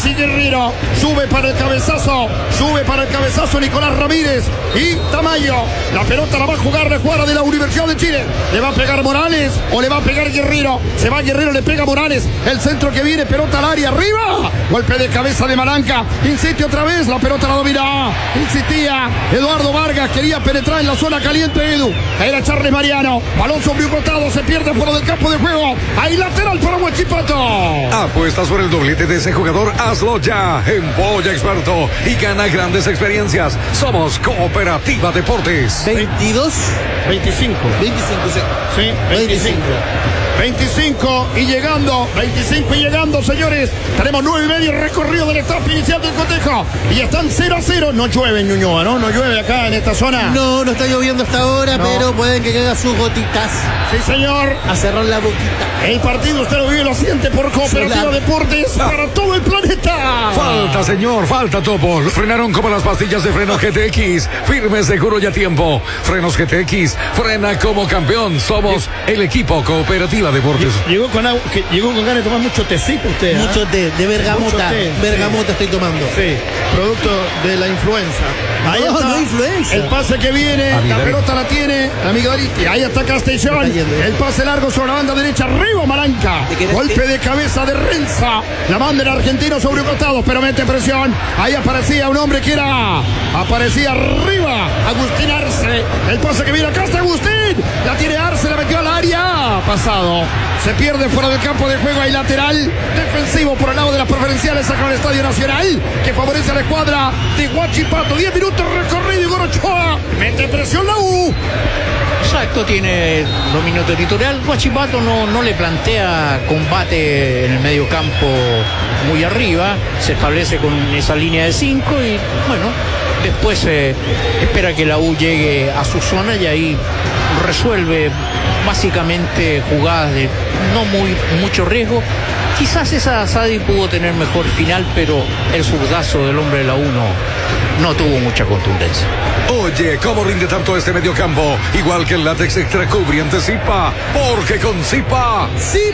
Maxi Guerrero. Sube para el cabezazo Nicolás Ramírez y Tamayo. La pelota la va a jugar la cuadra de la Universidad de Chile. ¿Le va a pegar Morales o le va a pegar Guerrero? Se va Guerrero, le pega Morales. El centro que viene, pelota al área, arriba. Golpe de cabeza de Malanca. Insiste otra vez, la pelota la domina. Insistía Eduardo Vargas, quería penetrar en la zona caliente, Edu. Era Charles Mariano. Balón sobre un costado, se pierde fuera del campo de juego. Ahí lateral para Huachipato. Apuesta sobre el doblete de ese jugador, hazlo ya en Polla Experto y gana grandes experiencias. Somos Cooperativa Deportes. 22, 25. 25, sí. Sí, 25 y llegando, señores. Tenemos 9:30 recorrido del etapa inicial del cotejo. Y están 0-0. No llueve en Ñuñoa, ¿no? No llueve acá en esta zona. No está lloviendo hasta ahora, pero pueden que caigan sus gotitas. Sí, señor. A cerrar la boquita. El partido usted lo vive, lo siente por Cooperativa Deportes para todo el planeta. Falta, señor, falta, Topo. Frenaron como las pastillas de freno GTX. Firme, seguro y a tiempo. Frenos GTX, frena como campeón. Somos el equipo Cooperativa Deportes. Llegó con ganas de tomar mucho tecito usted. Mucho té, de bergamota. Bergamota sí. Estoy tomando. Sí, producto de la influenza. Ahí está, no influenza. El pase que viene, la pelota la tiene Amigdariti. Ahí está Castellón. El pase largo sobre la banda derecha, arriba Malanca. Golpe de cabeza de Renza. La manda el argentino sobre un costado, pero mete presión. Ahí aparecía un hombre que aparecía arriba, Agustín Arce. El pase que viene acá está Agustín. La tiene Arce, la metió al área. Pasado. Se pierde fuera del campo de juego. Hay lateral defensivo por el lado de las preferenciales. Saca el Estadio Nacional, que favorece a la escuadra de Huachipato. 10 minutos recorrido y Gorochoa mete presión la U. Exacto, tiene dominio territorial. Huachipato no le plantea combate en el medio campo muy arriba. Se establece con esa línea de 5 y bueno, después espera que la U llegue a su zona y ahí resuelve básicamente jugadas de no mucho riesgo. Quizás esa Sadi pudo tener mejor final, pero el zurdazo del hombre de la U no tuvo mucha contundencia. Oye, ¿cómo rinde tanto este mediocampo? Igual que el látex extra cubriente Zipa, porque con Zipa.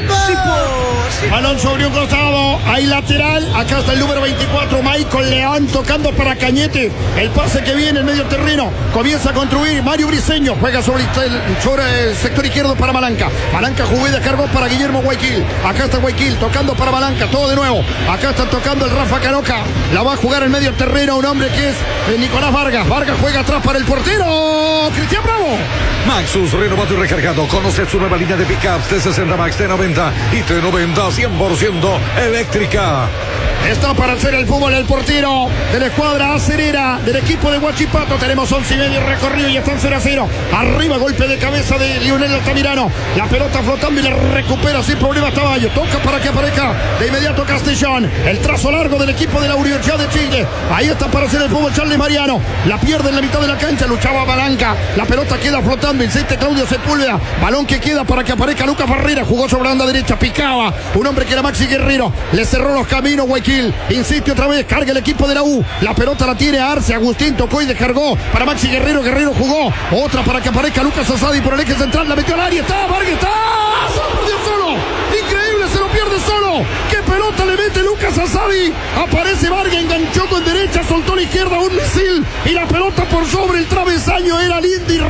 Balón sobre un costado, hay lateral. Acá está el número 24, Michael León, tocando para Cañete. El pase que viene en medio terreno, comienza a construir Mario Briceño, juega sobre el sector izquierdo para Malanca. Malanca jugó y descargó para Guillermo Guayquil. Acá está Guayquil, tocando para Malanca, todo de nuevo. Acá está tocando el Rafa Canoca. La va a jugar en medio terreno un hombre que es Nicolás Vargas. Vargas juega atrás para el portero Cristian Bravo. Maxus, renovado y recargado. Conoce su nueva línea de pickups T60 Max, T90 y T90 100% eléctrica. Está para hacer el fútbol el portero de la escuadra acerera del equipo de Huachipato. Tenemos 11:30 recorrido y están 0-0. Arriba, golpe de cabeza de Lionel Altamirano. La pelota flotando y la recupera sin problemas Tamayo. Toca para que aparezca de inmediato Castellón. El trazo largo del equipo de la Universidad de Chile. Ahí está para hacer el fútbol Charles Mariano. La pierde en la mitad de la cancha. Luchaba Malanca. La pelota queda flotando. Insiste Claudio Sepúlveda. Balón que queda para que aparezca Lucas Barrera. Jugó sobre la banda derecha. Picaba. Un hombre que era Maxi Guerrero. Le cerró los caminos Guayquil. Insiste otra vez, carga el equipo de la U. La pelota la tiene Arce. Agustín tocó y descargó para Maxi Guerrero. Guerrero jugó. Otra para que aparezca Lucas Asadi por el eje central. La metió al área. Está Vargas. Está. Se lo perdió solo. Increíble, se lo pierde solo. ¿Qué pelota le mete Lucas Asadi? Aparece Vargas, enganchó con derecha, soltó a la izquierda un misil. Y la pelota por sobre el travesaño era linda y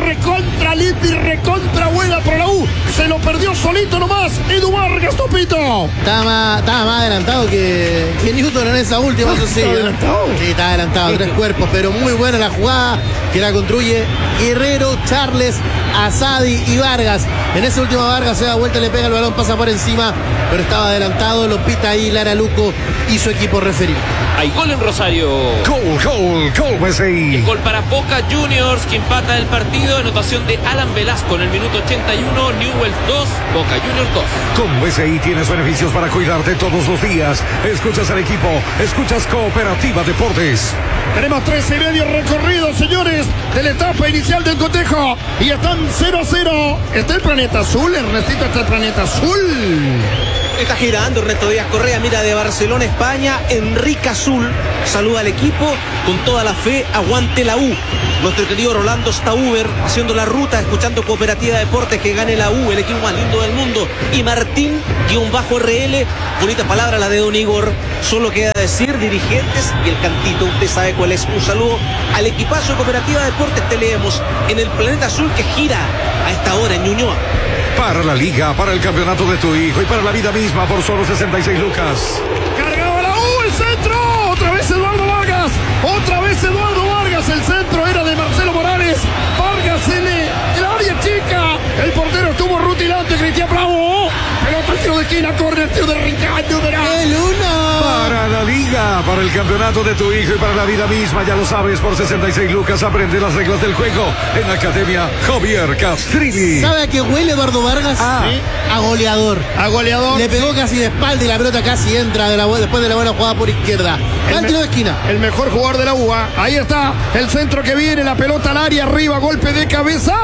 recontra buena para la U. Se lo perdió solito nomás. Edu Vargas, Topito. Estaba más adelantado que Newton en esa última. Eso sí, ¿Está adelantado? Sí, está adelantado, 3 cuerpos, pero muy buena la jugada que la construye Guerrero, Charles, Asadi y Vargas. En esa última Vargas se da vuelta, le pega el balón, pasa por encima, pero estaba adelantado, lo pita ahí Lara Luco y su equipo referido. Hay gol en Rosario. Gol, Messi. El gol para Boca Juniors, que empata el partido. Anotación de Alan Velasco en el minuto 81. Newell's 2, Boca Juniors 2. Con BCI tienes beneficios para cuidarte todos los días. Escuchas al equipo, escuchas Cooperativa Deportes. Tenemos 13:30 recorridos, señores, de la etapa inicial del cotejo. Y están 0-0. Está el planeta azul, Ernestito, está el planeta azul. Está girando Ernesto Díaz Correa, mira, de Barcelona, España. Enrique Azul saluda al equipo con toda la fe. Aguante la U. Nuestro querido Rolando Stauber haciendo la ruta, escuchando Cooperativa Deportes, que gane la U, el equipo más lindo del mundo. Y Martín-RL, bonita palabra la de Don Igor. Solo queda decir dirigentes y el cantito, usted sabe cuál es. Un saludo al equipazo de Cooperativa Deportes. Te leemos en el Planeta Azul, que gira a esta hora en Ñuñoa. Para la liga, para el campeonato de tu hijo y para la vida misma por solo 66 lucas. Cargaba la U, el centro. Otra vez Eduardo Vargas. Otra vez Eduardo Vargas. El centro era de Marcelo Morales. Vargas en el área chica. El portero estuvo rutilante. Cristian Bravo. Pelota, tiro de esquina, córner, tiro de Ricardo. El 1. Para la liga, para el campeonato de tu hijo y para la vida misma, ya lo sabes, por 66 lucas aprende las reglas del juego en la Academia Javier Castrilli. ¿Sabe a qué huele Eduardo Vargas? ¿Sí? A goleador. A goleador. Le pegó casi de espalda y la pelota casi entra después de la buena jugada por izquierda. Al tiro de esquina. El mejor jugador de la UBA. Ahí está el centro que viene, la pelota al área, arriba, golpe de cabeza.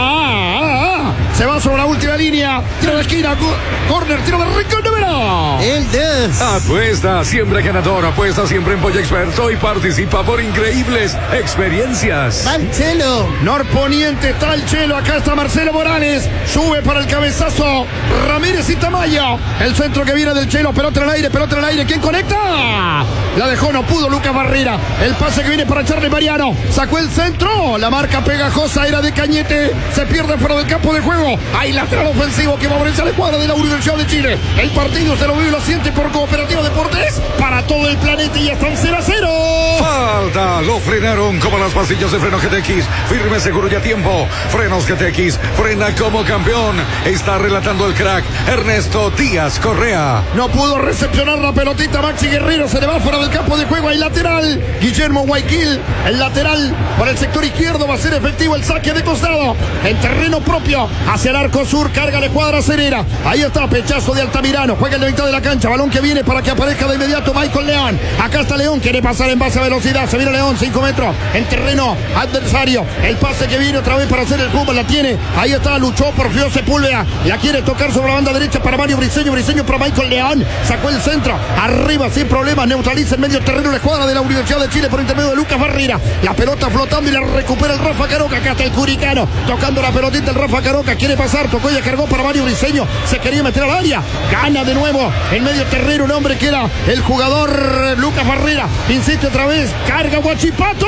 Se va sobre la última línea. Tiro de esquina, córner, tiro de Ricardo. El 10. Apuesta siempre ganador, apuesta siempre en Polla Experto y participa por increíbles experiencias. Va el Chelo. Norponiente está el Chelo, acá está Marcelo Morales, sube para el cabezazo Ramírez y Tamayo, el centro que viene del Chelo, pelota en el aire, ¿quién conecta? La dejó, no pudo Lucas Barrera, el pase que viene para Charly Mariano, sacó el centro, la marca pegajosa era de Cañete, se pierde fuera del campo de juego, hay lateral ofensivo que favorece la escuadra de la Universidad de Chile, el partido se lo vive y lo siente por Cooperativa Deportes, para todo el planeta y ya están 0-0. Falta, lo frenaron como las pastillas de freno GTX, firme, seguro y a tiempo. Frenos GTX, frena como campeón. Está relatando el crack Ernesto Díaz Correa. No pudo recepcionar la pelotita Maxi Guerrero, se le va fuera del campo de juego, hay lateral. Guillermo Guayquil, el lateral por el sector izquierdo, va a ser efectivo el saque de costado. En terreno propio, hacia el arco sur, carga la escuadra Cerera. Ahí está, pechazo de Altamirano, juega en la mitad de la cancha, balón que viene para que aparezca de inmediato Michael León. Acá está León, quiere pasar en base a velocidad, se viene León, 5 metros, en terreno adversario. El pase que viene otra vez para hacer el fútbol, la tiene, ahí está, luchó por Fío Sepúlveda, la quiere tocar sobre la banda derecha para Mario Briceño para Michael León, sacó el centro, arriba sin problemas, neutraliza en medio terreno la escuadra de la Universidad de Chile por intermedio de Lucas Barrera, la pelota flotando y la recupera el Rafa Caroca, acá está el Curicano, tocando la pelotita el Rafa Caroca, quiere pasar, tocó y cargó para Mario Briceño, se quería meter al área, gana de nuevo en medio terreno un hombre que era el jugador Lucas Barrera, insiste otra vez, carga Huachipato,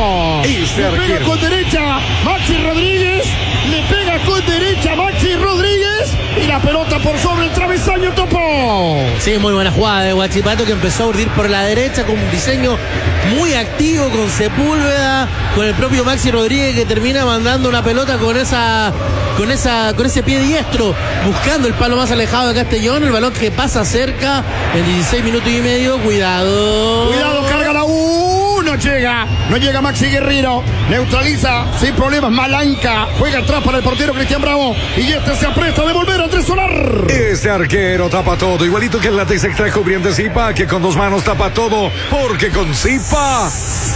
le pega con derecha Maxi Rodríguez, le pega con derecha Maxi Rodríguez y la pelota por sobre el travesaño, Topo. Sí, muy buena jugada de Huachipato, que empezó a urdir por la derecha con un diseño muy activo con Sepúlveda, con el propio Maxi Rodríguez, que termina mandando una pelota con ese pie diestro, buscando el palo más alejado de Castellón, el balón que pasa cerca en 16 minutos y medio. Cuidado, carga la U, no llega Maxi Guerrero, neutraliza sin problemas Malanca, juega atrás para el portero Cristian Bravo y este se apresta a devolver a Andrés Solar. Este arquero tapa todo, igualito que el látex extra cubriente Zipa, que con 2 manos tapa todo, porque con Zipa.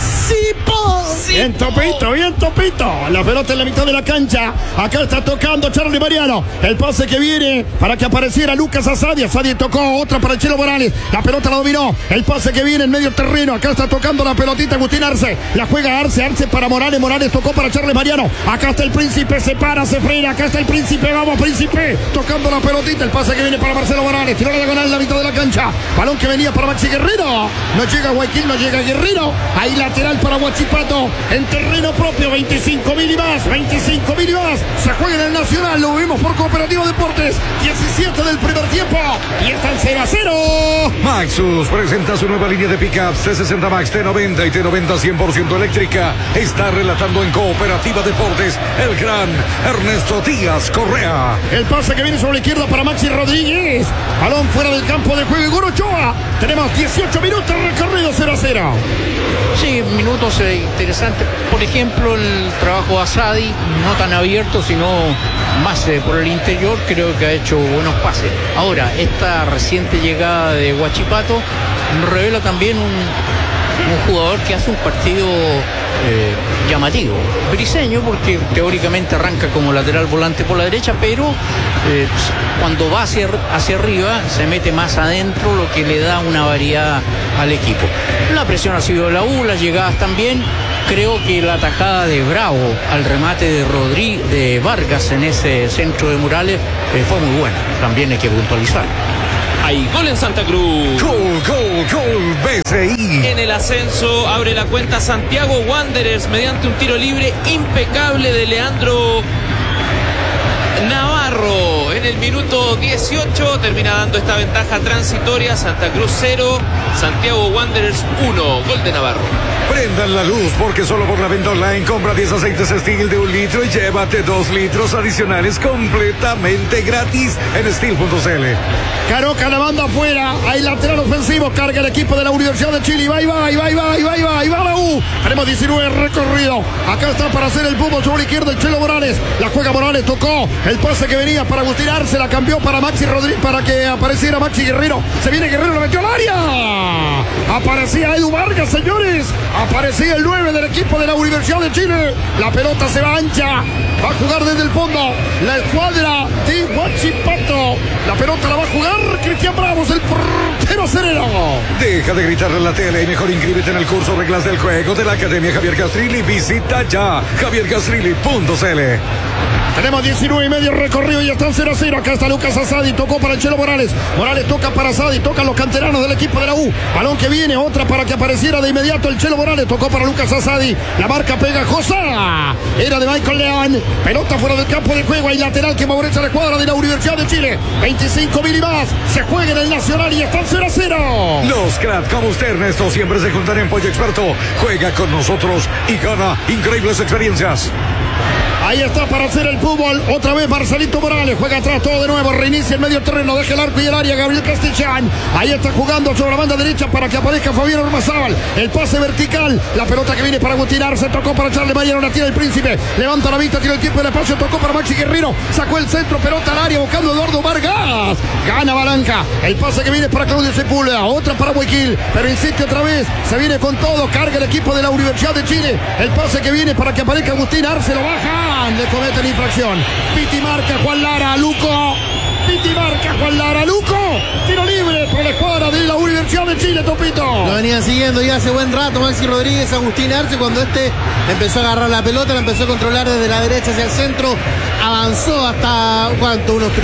Bien topito, la pelota en la mitad de la cancha, acá está tocando Charly Mariano, el pase que viene para que apareciera Lucas Asadi tocó, otra para el Chelo Morales, la pelota la dominó, el pase que viene en medio terreno, acá está tocando la pelotita Agustín Arce, la juega Arce para Morales tocó para Charly Mariano, acá está el Príncipe, se para, se frena, acá está el Príncipe, vamos Príncipe, tocando la pelotita, el pase que viene para Marcelo Morales, tiró la diagonal en la mitad de la cancha, balón que venía para Maxi Guerrero, no llega Guayquil, no llega Guerrero, ahí lateral para Huachipato, en terreno propio, 25.000 y más, se juega en el Nacional, lo vimos por Cooperativa Deportes, 17 del primer tiempo, y están 0-0. Maxus presenta su nueva línea de pickups T60 Max, T90 y T90 100% eléctrica, está relatando en Cooperativa Deportes el gran Ernesto Díaz Correa. El pase que viene sobre la izquierda para Maxi Rodríguez, balón fuera del campo de juego y Gorochoa, tenemos 18 minutos recorrido, 0-0. Sí, minutos interesantes. Por ejemplo, el trabajo de Asadi, no tan abierto, sino más por el interior, creo que ha hecho buenos pases. Ahora, esta reciente llegada de Huachipato revela también un jugador que hace un partido llamativo, briseño, porque teóricamente arranca como lateral volante por la derecha, pero cuando va hacia arriba se mete más adentro, lo que le da una variedad al equipo. La presión ha sido de la U, las llegadas también. Creo que la tajada de Bravo al remate de Vargas en ese centro de Morales fue muy buena, también hay que puntualizar. Hay gol en Santa Cruz. Gol, BCI. En el ascenso abre la cuenta Santiago Wanderers mediante un tiro libre impecable de Leandro Navarro. En el minuto 18 termina dando esta ventaja transitoria. Santa Cruz 0, Santiago Wanderers 1. Gol de Navarro. Prendan la luz porque solo por la venta online compra 10 aceites Steel de 1 litro y llévate 2 litros adicionales completamente gratis en Steel.cl. Caroca la banda afuera, hay lateral ofensivo, carga el equipo de la Universidad de Chile, y va la U. Tenemos 19 recorrido, acá está para hacer el fútbol sobre la izquierda el Chelo Morales, la juega Morales, tocó el pase que venía para Agustín Arce, la cambió para Maxi Rodríguez, para que apareciera Maxi Guerrero, se viene Guerrero, lo metió al área, aparecía Edu Vargas, señores, aparecía el 9 del equipo de la Universidad de Chile, la pelota se va ancha, va a jugar desde el fondo, la escuadra de Huachipato, la pelota la va a jugar Cristian Bravos, el portero sereno. Deja de gritarle en la tele y mejor inscríbete en el curso Reglas del Juego de la Academia Javier Castrilli. Visita ya javiercastrilli.cl. Tenemos 19 y medio recorrido y están 0-0. Acá está Lucas Asadi, tocó para el Chelo Morales. Morales toca para Asadi, tocan los canteranos del equipo de la U. Balón que viene, otra para que apareciera de inmediato el Chelo Morales. Tocó para Lucas Asadi. La marca pegajosa. Era de Michael León. Pelota fuera del campo de juego. Hay lateral que favorece a la escuadra de la Universidad de Chile. 25.000 y más. Se juega en el Nacional y están 0-0. Los cracks como usted, Ernesto, siempre se juntan en Pollo Experto. Juega con nosotros y gana increíbles experiencias. Ahí está para hacer el fútbol. Otra vez Marcelito Morales. Juega atrás todo de nuevo. Reinicia el medio terreno. Deja el arco y el área. Gabriel Castellán. Ahí está jugando sobre la banda derecha para que aparezca Fabián Ormazábal. El pase vertical. La pelota que viene para Agustín Arce. Tocó para Charles Mariano. La tira el Príncipe. Levanta la vista. Tira el tiempo del espacio. Tocó para Maxi Guerrero. Sacó el centro. Pelota al área. Buscando a Eduardo Vargas. Gana Balanca. El pase que viene para Claudio Sepúlveda. Otra para Guayaquil. Pero insiste otra vez. Se viene con todo. Carga el equipo de la Universidad de Chile. El pase que viene para que aparezca Agustín Arce. Lo baja. Le cometen infracción. Piti marca Juan Lara, Luco. Piti marca Juan Lara, Luco. Tiro libre por la escuadra de la Universidad de Chile, Topito. Lo venían siguiendo ya hace buen rato Maxi Rodríguez, Agustín Arce, cuando empezó a agarrar la pelota, la empezó a controlar desde la derecha hacia el centro, avanzó hasta, ¿cuánto? Unos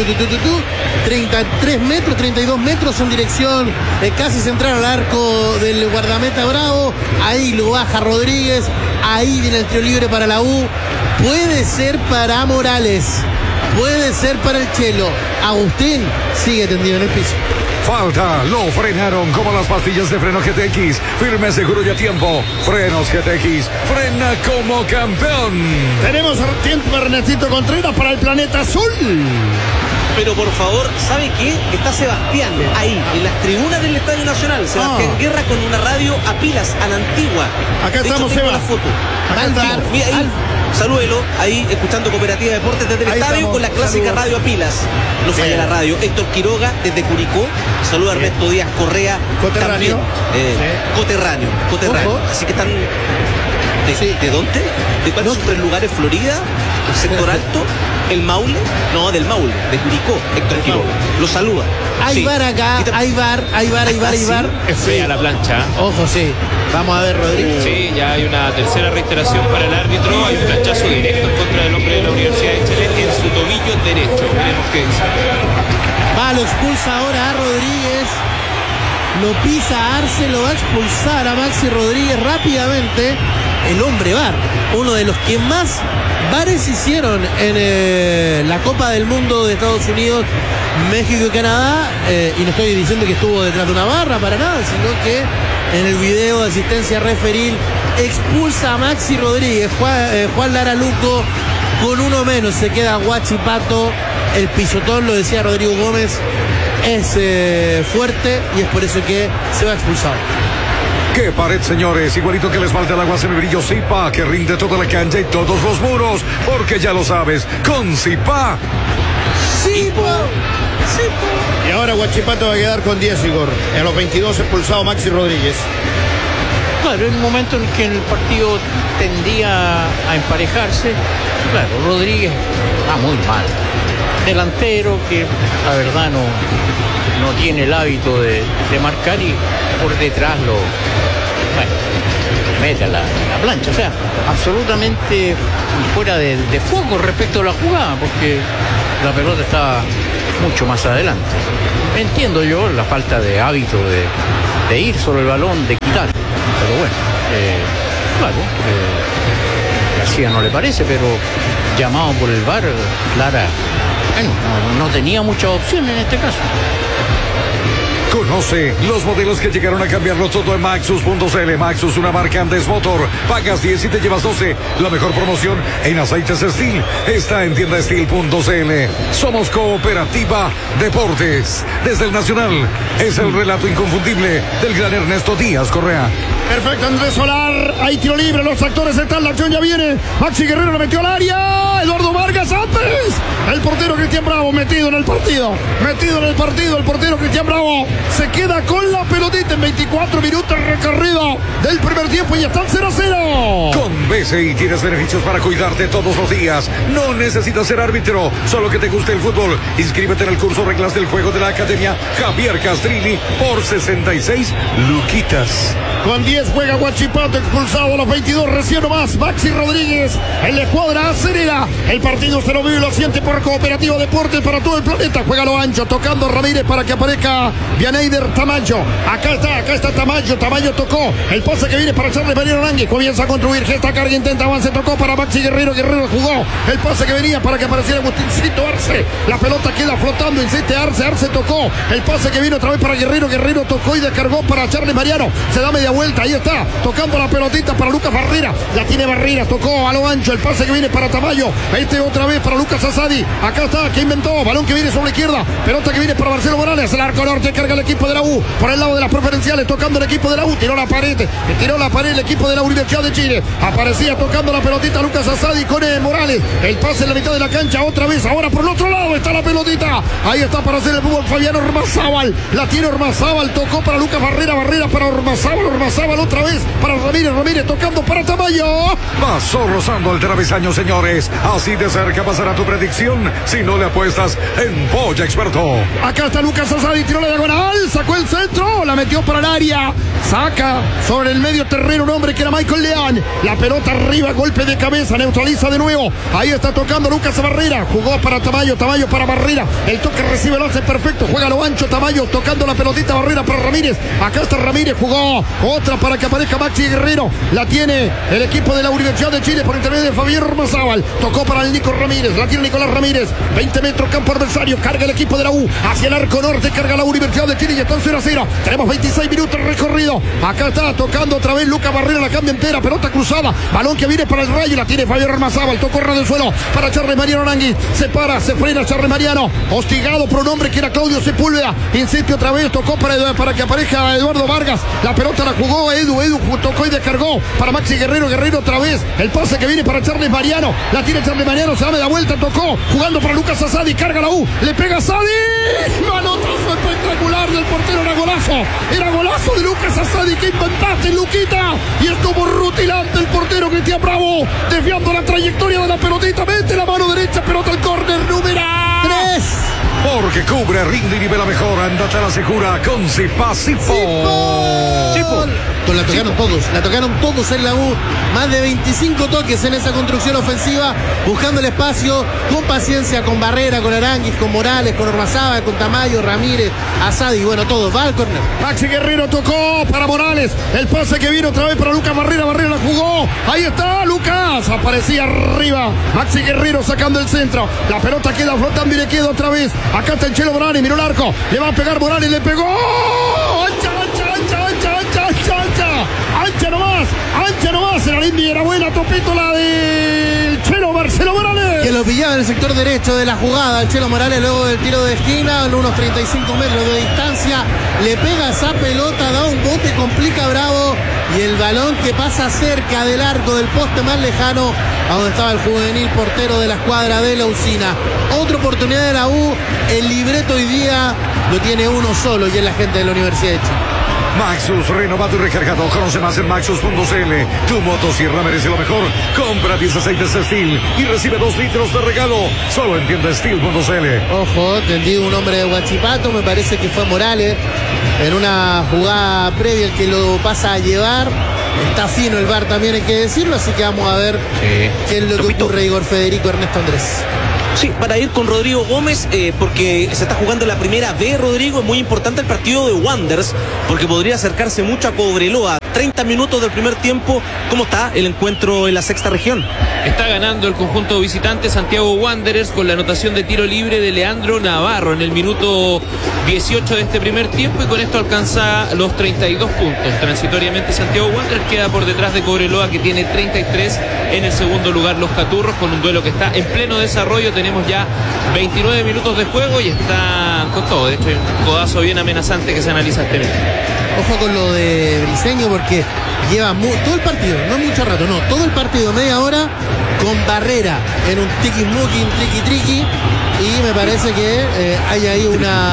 33 metros, 32 metros en dirección casi central al arco del guardameta Bravo. Ahí lo baja Rodríguez, ahí viene el tiro libre para la U. Puede ser para Morales, puede ser para el Chelo. Agustín sigue tendido en el piso. Falta, lo frenaron como las pastillas de freno GTX. Firme, seguro y a tiempo. Frenos GTX, frena como campeón. Tenemos tiempo Ernestito Contreras para el Planeta Azul. Pero por favor, ¿sabe qué? Está Sebastián ahí, en las tribunas del Estadio Nacional. Sebastián Guerra con una radio a pilas, a la antigua. Acá de estamos, hecho, tengo Seba. la foto. Acá está. Mira ahí, salúdelo, ahí escuchando Cooperativa Deportes desde el Ahí estadio estamos, con la clásica saludos. radio a pilas. No falla la radio. Héctor Quiroga desde Curicó. Saluda a Ernesto Díaz Correa. Coterráneo. También. Coterráneo. Ojo. Así que están... ¿De dónde? ¿De cuáles son 3 lugares? Florida, el sector alto, el Maule, no, del Maule, de Curicó, Héctor Quiroga. Lo saluda. Hay Sí. bar acá, Y ta- hay bar. Es fea la plancha. Ojo, sí. Vamos a ver, Rodríguez. Sí, ya hay una tercera reiteración para el árbitro. Hay un planchazo directo en contra del hombre de la Universidad de Chile en su tobillo derecho. Veremos qué dice. Va, lo expulsa ahora a Rodríguez. Lo pisa Arce, lo va a expulsar a Maxi Rodríguez rápidamente. El hombre VAR, uno de los que más VARes hicieron en la Copa del Mundo de Estados Unidos, México y Canadá. Y no estoy diciendo que estuvo detrás de una barra para nada, sino que en el video de asistencia referil expulsa a Maxi Rodríguez. Juan Lara Luco con uno menos se queda Huachipato. El pisotón, lo decía Rodrigo Gómez, es fuerte y es por eso que se va expulsado. ¡Qué pared, señores! Igualito que les falta el agua semibrillo Zipa, que rinde toda la cancha y todos los muros, porque ya lo sabes, con Zipa. Y ahora Huachipato va a quedar con 10, Igor. A los 22 expulsado Maxi Rodríguez. Claro, en un momento en que el partido tendía a emparejarse, claro, Rodríguez muy mal. Delantero que la verdad no tiene el hábito de marcar y por detrás mete a la plancha. O sea, absolutamente fuera de foco respecto a la jugada, porque la pelota estaba mucho más adelante. Entiendo yo la falta de hábito de ir sobre el balón, de quitar. Pero bueno, claro, García no le parece, pero llamado por el VAR, Clara, bueno, no tenía mucha opción en este caso. Conoce los modelos que llegaron a cambiarlo todo en Maxus.cl. Maxus, una marca Andes Motor. Pagas 10 y te llevas 12. La mejor promoción en aceites Steel está en tiendasteel.cl. Somos Cooperativa Deportes. Desde el Nacional es el relato inconfundible del gran Ernesto Díaz Correa. Perfecto, Andrés Solar. Hay tiro libre, los actores están, la acción ya viene. Maxi Guerrero lo metió al área. Eduardo Vargas antes. El portero Cristian Bravo metido en el partido. El portero Cristian Bravo se queda con la pelotita en 24 minutos recorrido del primer tiempo y están 0-0. Con BCI tienes beneficios para cuidarte todos los días. No necesitas ser árbitro, solo que te guste el fútbol. Inscríbete en el curso Reglas del Juego de la Academia Javier Castrilli por 66 luquitas. Con 10 juega Huachipato, expulsado a los 22, recién nomás Maxi Rodríguez en la escuadra acelera. El partido se lo vive y lo siente por Cooperativa Deportes para todo el planeta. Juega lo ancho, tocando Ramírez para que aparezca Vianeider Tamayo. Acá está Tamayo. Tamayo tocó. El pase que viene para Charles Mariano Aránguiz. Comienza a construir, gesta, carga, intenta, avance, tocó para Maxi Guerrero. Guerrero jugó. El pase que venía para que apareciera Agustincito Arce. La pelota queda flotando, insiste Arce. Arce tocó. El pase que vino otra vez para Guerrero. Guerrero tocó y descargó para Charles Mariano. Se da media vuelta, ahí está, tocando la pelotita para Lucas Barrera, la tiene Barrera, tocó a lo ancho, el pase que viene para Tamayo, otra vez para Lucas Asadi, acá está, que inventó, balón que viene sobre la izquierda, pelota que viene para Marcelo Morales, el arco norte, carga el equipo de la U, por el lado de las preferenciales, tocando el equipo de la U, tiró la pared el equipo de la Universidad de Chile, aparecía tocando la pelotita Lucas Asadi con Morales, el pase en la mitad de la cancha, otra vez, ahora por el otro lado está la pelotita, ahí está para hacer el fútbol Fabián Ormazábal, la tiene Ormazábal, tocó para Lucas Barrera para Ormazábal otra vez para Ramírez tocando para Tamayo. Pasó rozando el travesaño, señores. Así de cerca pasará tu predicción si no le apuestas en Polla Experto. Acá está Lucas Asadi, tiró la diagonal, sacó el centro, la metió para el área. Saca sobre el medio terreno un hombre que era Michael Leán. La pelota arriba, golpe de cabeza, neutraliza de nuevo. Ahí está tocando Lucas Barrera. Jugó para Tamayo para Barrera. El toque recibe el lance perfecto. Juega lo ancho Tamayo, tocando la pelotita Barrera para Ramírez. Acá está Ramírez, jugó otra para que aparezca Maxi Guerrero. La tiene el equipo de la Universidad de Chile por intermedio de Fabián Ormazábal. Tocó para el Nico Ramírez. La tiene Nicolás Ramírez. 20 metros campo adversario. Carga el equipo de la U. Hacia el arco norte. Carga la Universidad de Chile y están 0-0. Tenemos 26 minutos recorrido. Acá está tocando otra vez Lucas Barrera. La cambia entera. Pelota cruzada. Balón que viene para el Rayo. La tiene Fabián Ormazábal. Tocó ras del suelo para Charles Mariano Aránguiz. Se para. Se frena Charles Mariano. Hostigado por un hombre que era Claudio Sepúlveda. Insiste otra vez. Tocó para que aparezca Eduardo Vargas. La pelota la jugó Edu tocó y descargó para Maxi Guerrero otra vez, el pase que viene para Charles Mariano, la tiene Charles Mariano, se da media vuelta, tocó, jugando para Lucas Asadi, carga la U, le pega Asadi, manotazo espectacular del portero, era golazo de Lucas Asadi, que inventaste, Luquita, y estuvo rutilante el portero Cristian Bravo, desviando la trayectoria de la pelotita, mete la mano derecha, pelota al córner, número 3. Porque cubre, rinde y nivela mejor. Andate a la segura con Zipa-Zipo. La tocaron todos en la U. Más de 25 toques en esa construcción ofensiva, buscando el espacio, con paciencia, con Barrera, con Aránguiz, con Morales, con Ormazábal, con Tamayo, Ramírez, Asadi, bueno, todos. Va al córner. Maxi Guerrero tocó para Morales. El pase que viene otra vez para Lucas Barrera. Barrera la jugó. Ahí está Lucas. Aparecía arriba. Maxi Guerrero sacando el centro. La pelota queda flotando y le queda otra vez. Acá está el Chelo Morales. Miró el arco. Le va a pegar Morales. Le pegó. Ancha nomás. Era linda y era buena. Topito la del Chelo Marcelo Morales. Que lo pillaba en el sector derecho de la jugada. El Chelo Morales luego del tiro de esquina. En unos 35 metros de distancia. Le pega esa pelota. Da un bote. Complica Bravo. Y el balón que pasa cerca del arco del poste más lejano, a donde estaba el juvenil portero de la escuadra de la Usina. Otra oportunidad de la U. El libreto hoy día lo tiene uno solo y es la gente de la Universidad de Chile. Maxus, renovado y recargado. Conoce más en Maxus.cl. Tu motosierra merece lo mejor. Compra 10 aceites Steel y recibe 2 litros de regalo. Solo en tienda Steel.cl. Ojo, tendido un hombre de Huachipato, me parece que fue Morales. En una jugada previa el que lo pasa a llevar. Está fino el VAR también, hay que decirlo, así que vamos a ver qué es lo que ocurre, Igor Federico Ernesto Andrés. Sí, para ir con Rodrigo Gómez, porque se está jugando la primera B, Rodrigo, es muy importante el partido de Wanderers, porque podría acercarse mucho a Cobreloa. 30 minutos del primer tiempo, ¿cómo está el encuentro en la sexta región? Está ganando el conjunto visitante Santiago Wanderers con la anotación de tiro libre de Leandro Navarro en el minuto 18 de este primer tiempo, y con esto alcanza los 32 puntos. Transitoriamente Santiago Wanderers queda por detrás de Cobreloa, que tiene 33. En el segundo lugar los Caturros, con un duelo que está en pleno desarrollo. Tenemos ya 29 minutos de juego y están con todo. De hecho hay un codazo bien amenazante que se analiza este minuto. Ojo con lo de Briseño, porque lleva todo el partido, no mucho rato, no, todo el partido, media hora, con Barrera en un tiki-muki, un triqui-triqui, y me parece que hay ahí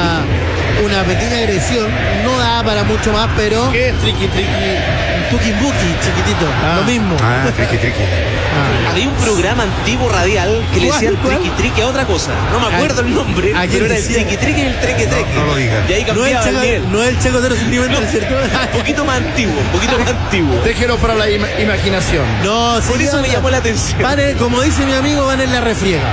una pequeña agresión, no da para mucho más, pero... ¿Qué es triqui-triqui? Un tuki-buki, chiquitito, lo mismo. Triqui-triqui. Había un programa antiguo radial que le decían triqui-triqui a otra cosa. No me acuerdo el nombre, pero era el triqui-triqui y el treque-treque. No lo digas. Y ahí cambiaba el nivel. No es el chacotero sentimental, ¿cierto? Un poquito más antiguo, Déjelo para la imaginación. No, Por eso me llamó la atención. Como dice mi amigo, van en la refriega.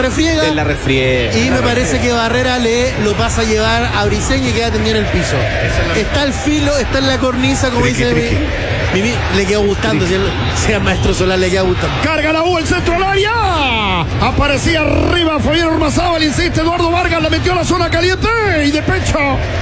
En la refriega. Y me parece que Barrera lo pasa a llevar a Briseño y queda tendido en el piso. Está al filo, está en la cornisa, como dice Mimi, le quedó gustando. Sea Maestro Solar, le queda gustando. Carga la U, el centro al área. Aparecía arriba Fabián Ormazábal, insiste Eduardo Vargas, la metió a la zona caliente. Y de pecho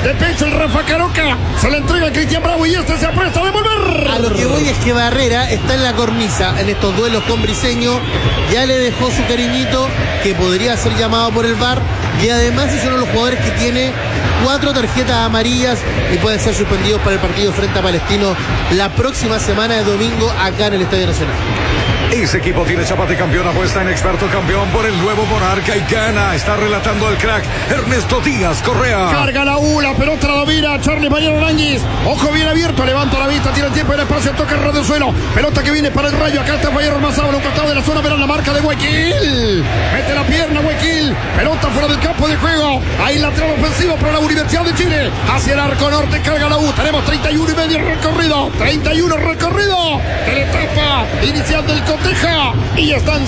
el Rafa Caroca. Se le entrega a Cristian Bravo y este se apresta a devolver. A lo que voy es que Barrera está en la cornisa en estos duelos con Briseño. Ya le dejó su cariñito, que podría ser llamado por el VAR. Y además es uno de los jugadores que tiene 4 tarjetas amarillas y pueden ser suspendidos para el partido frente a Palestino la próxima semana de domingo acá en el Estadio Nacional. Ese equipo tiene chapa de campeón, apuesta en experto campeón por el nuevo Monarca y gana. Está relatando el crack Ernesto Díaz Correa. Carga la U, la pelota la domina Charles Mariano Aranguis. Ojo bien abierto, levanta la vista, tiene el tiempo y el espacio, toca el radio suelo. Pelota que viene para el Rayo, acá está Fabián Ormazábal, un costado de la zona, pero en la marca de Guayaquil. Mete la pierna Guayaquil, pelota fuera del campo de juego. Ahí lateral ofensivo para la Universidad de Chile. Hacia el arco norte, carga la U. Tenemos 31 y medio recorrido. 31 recorrido de la etapa inicial del coteja. Y ya están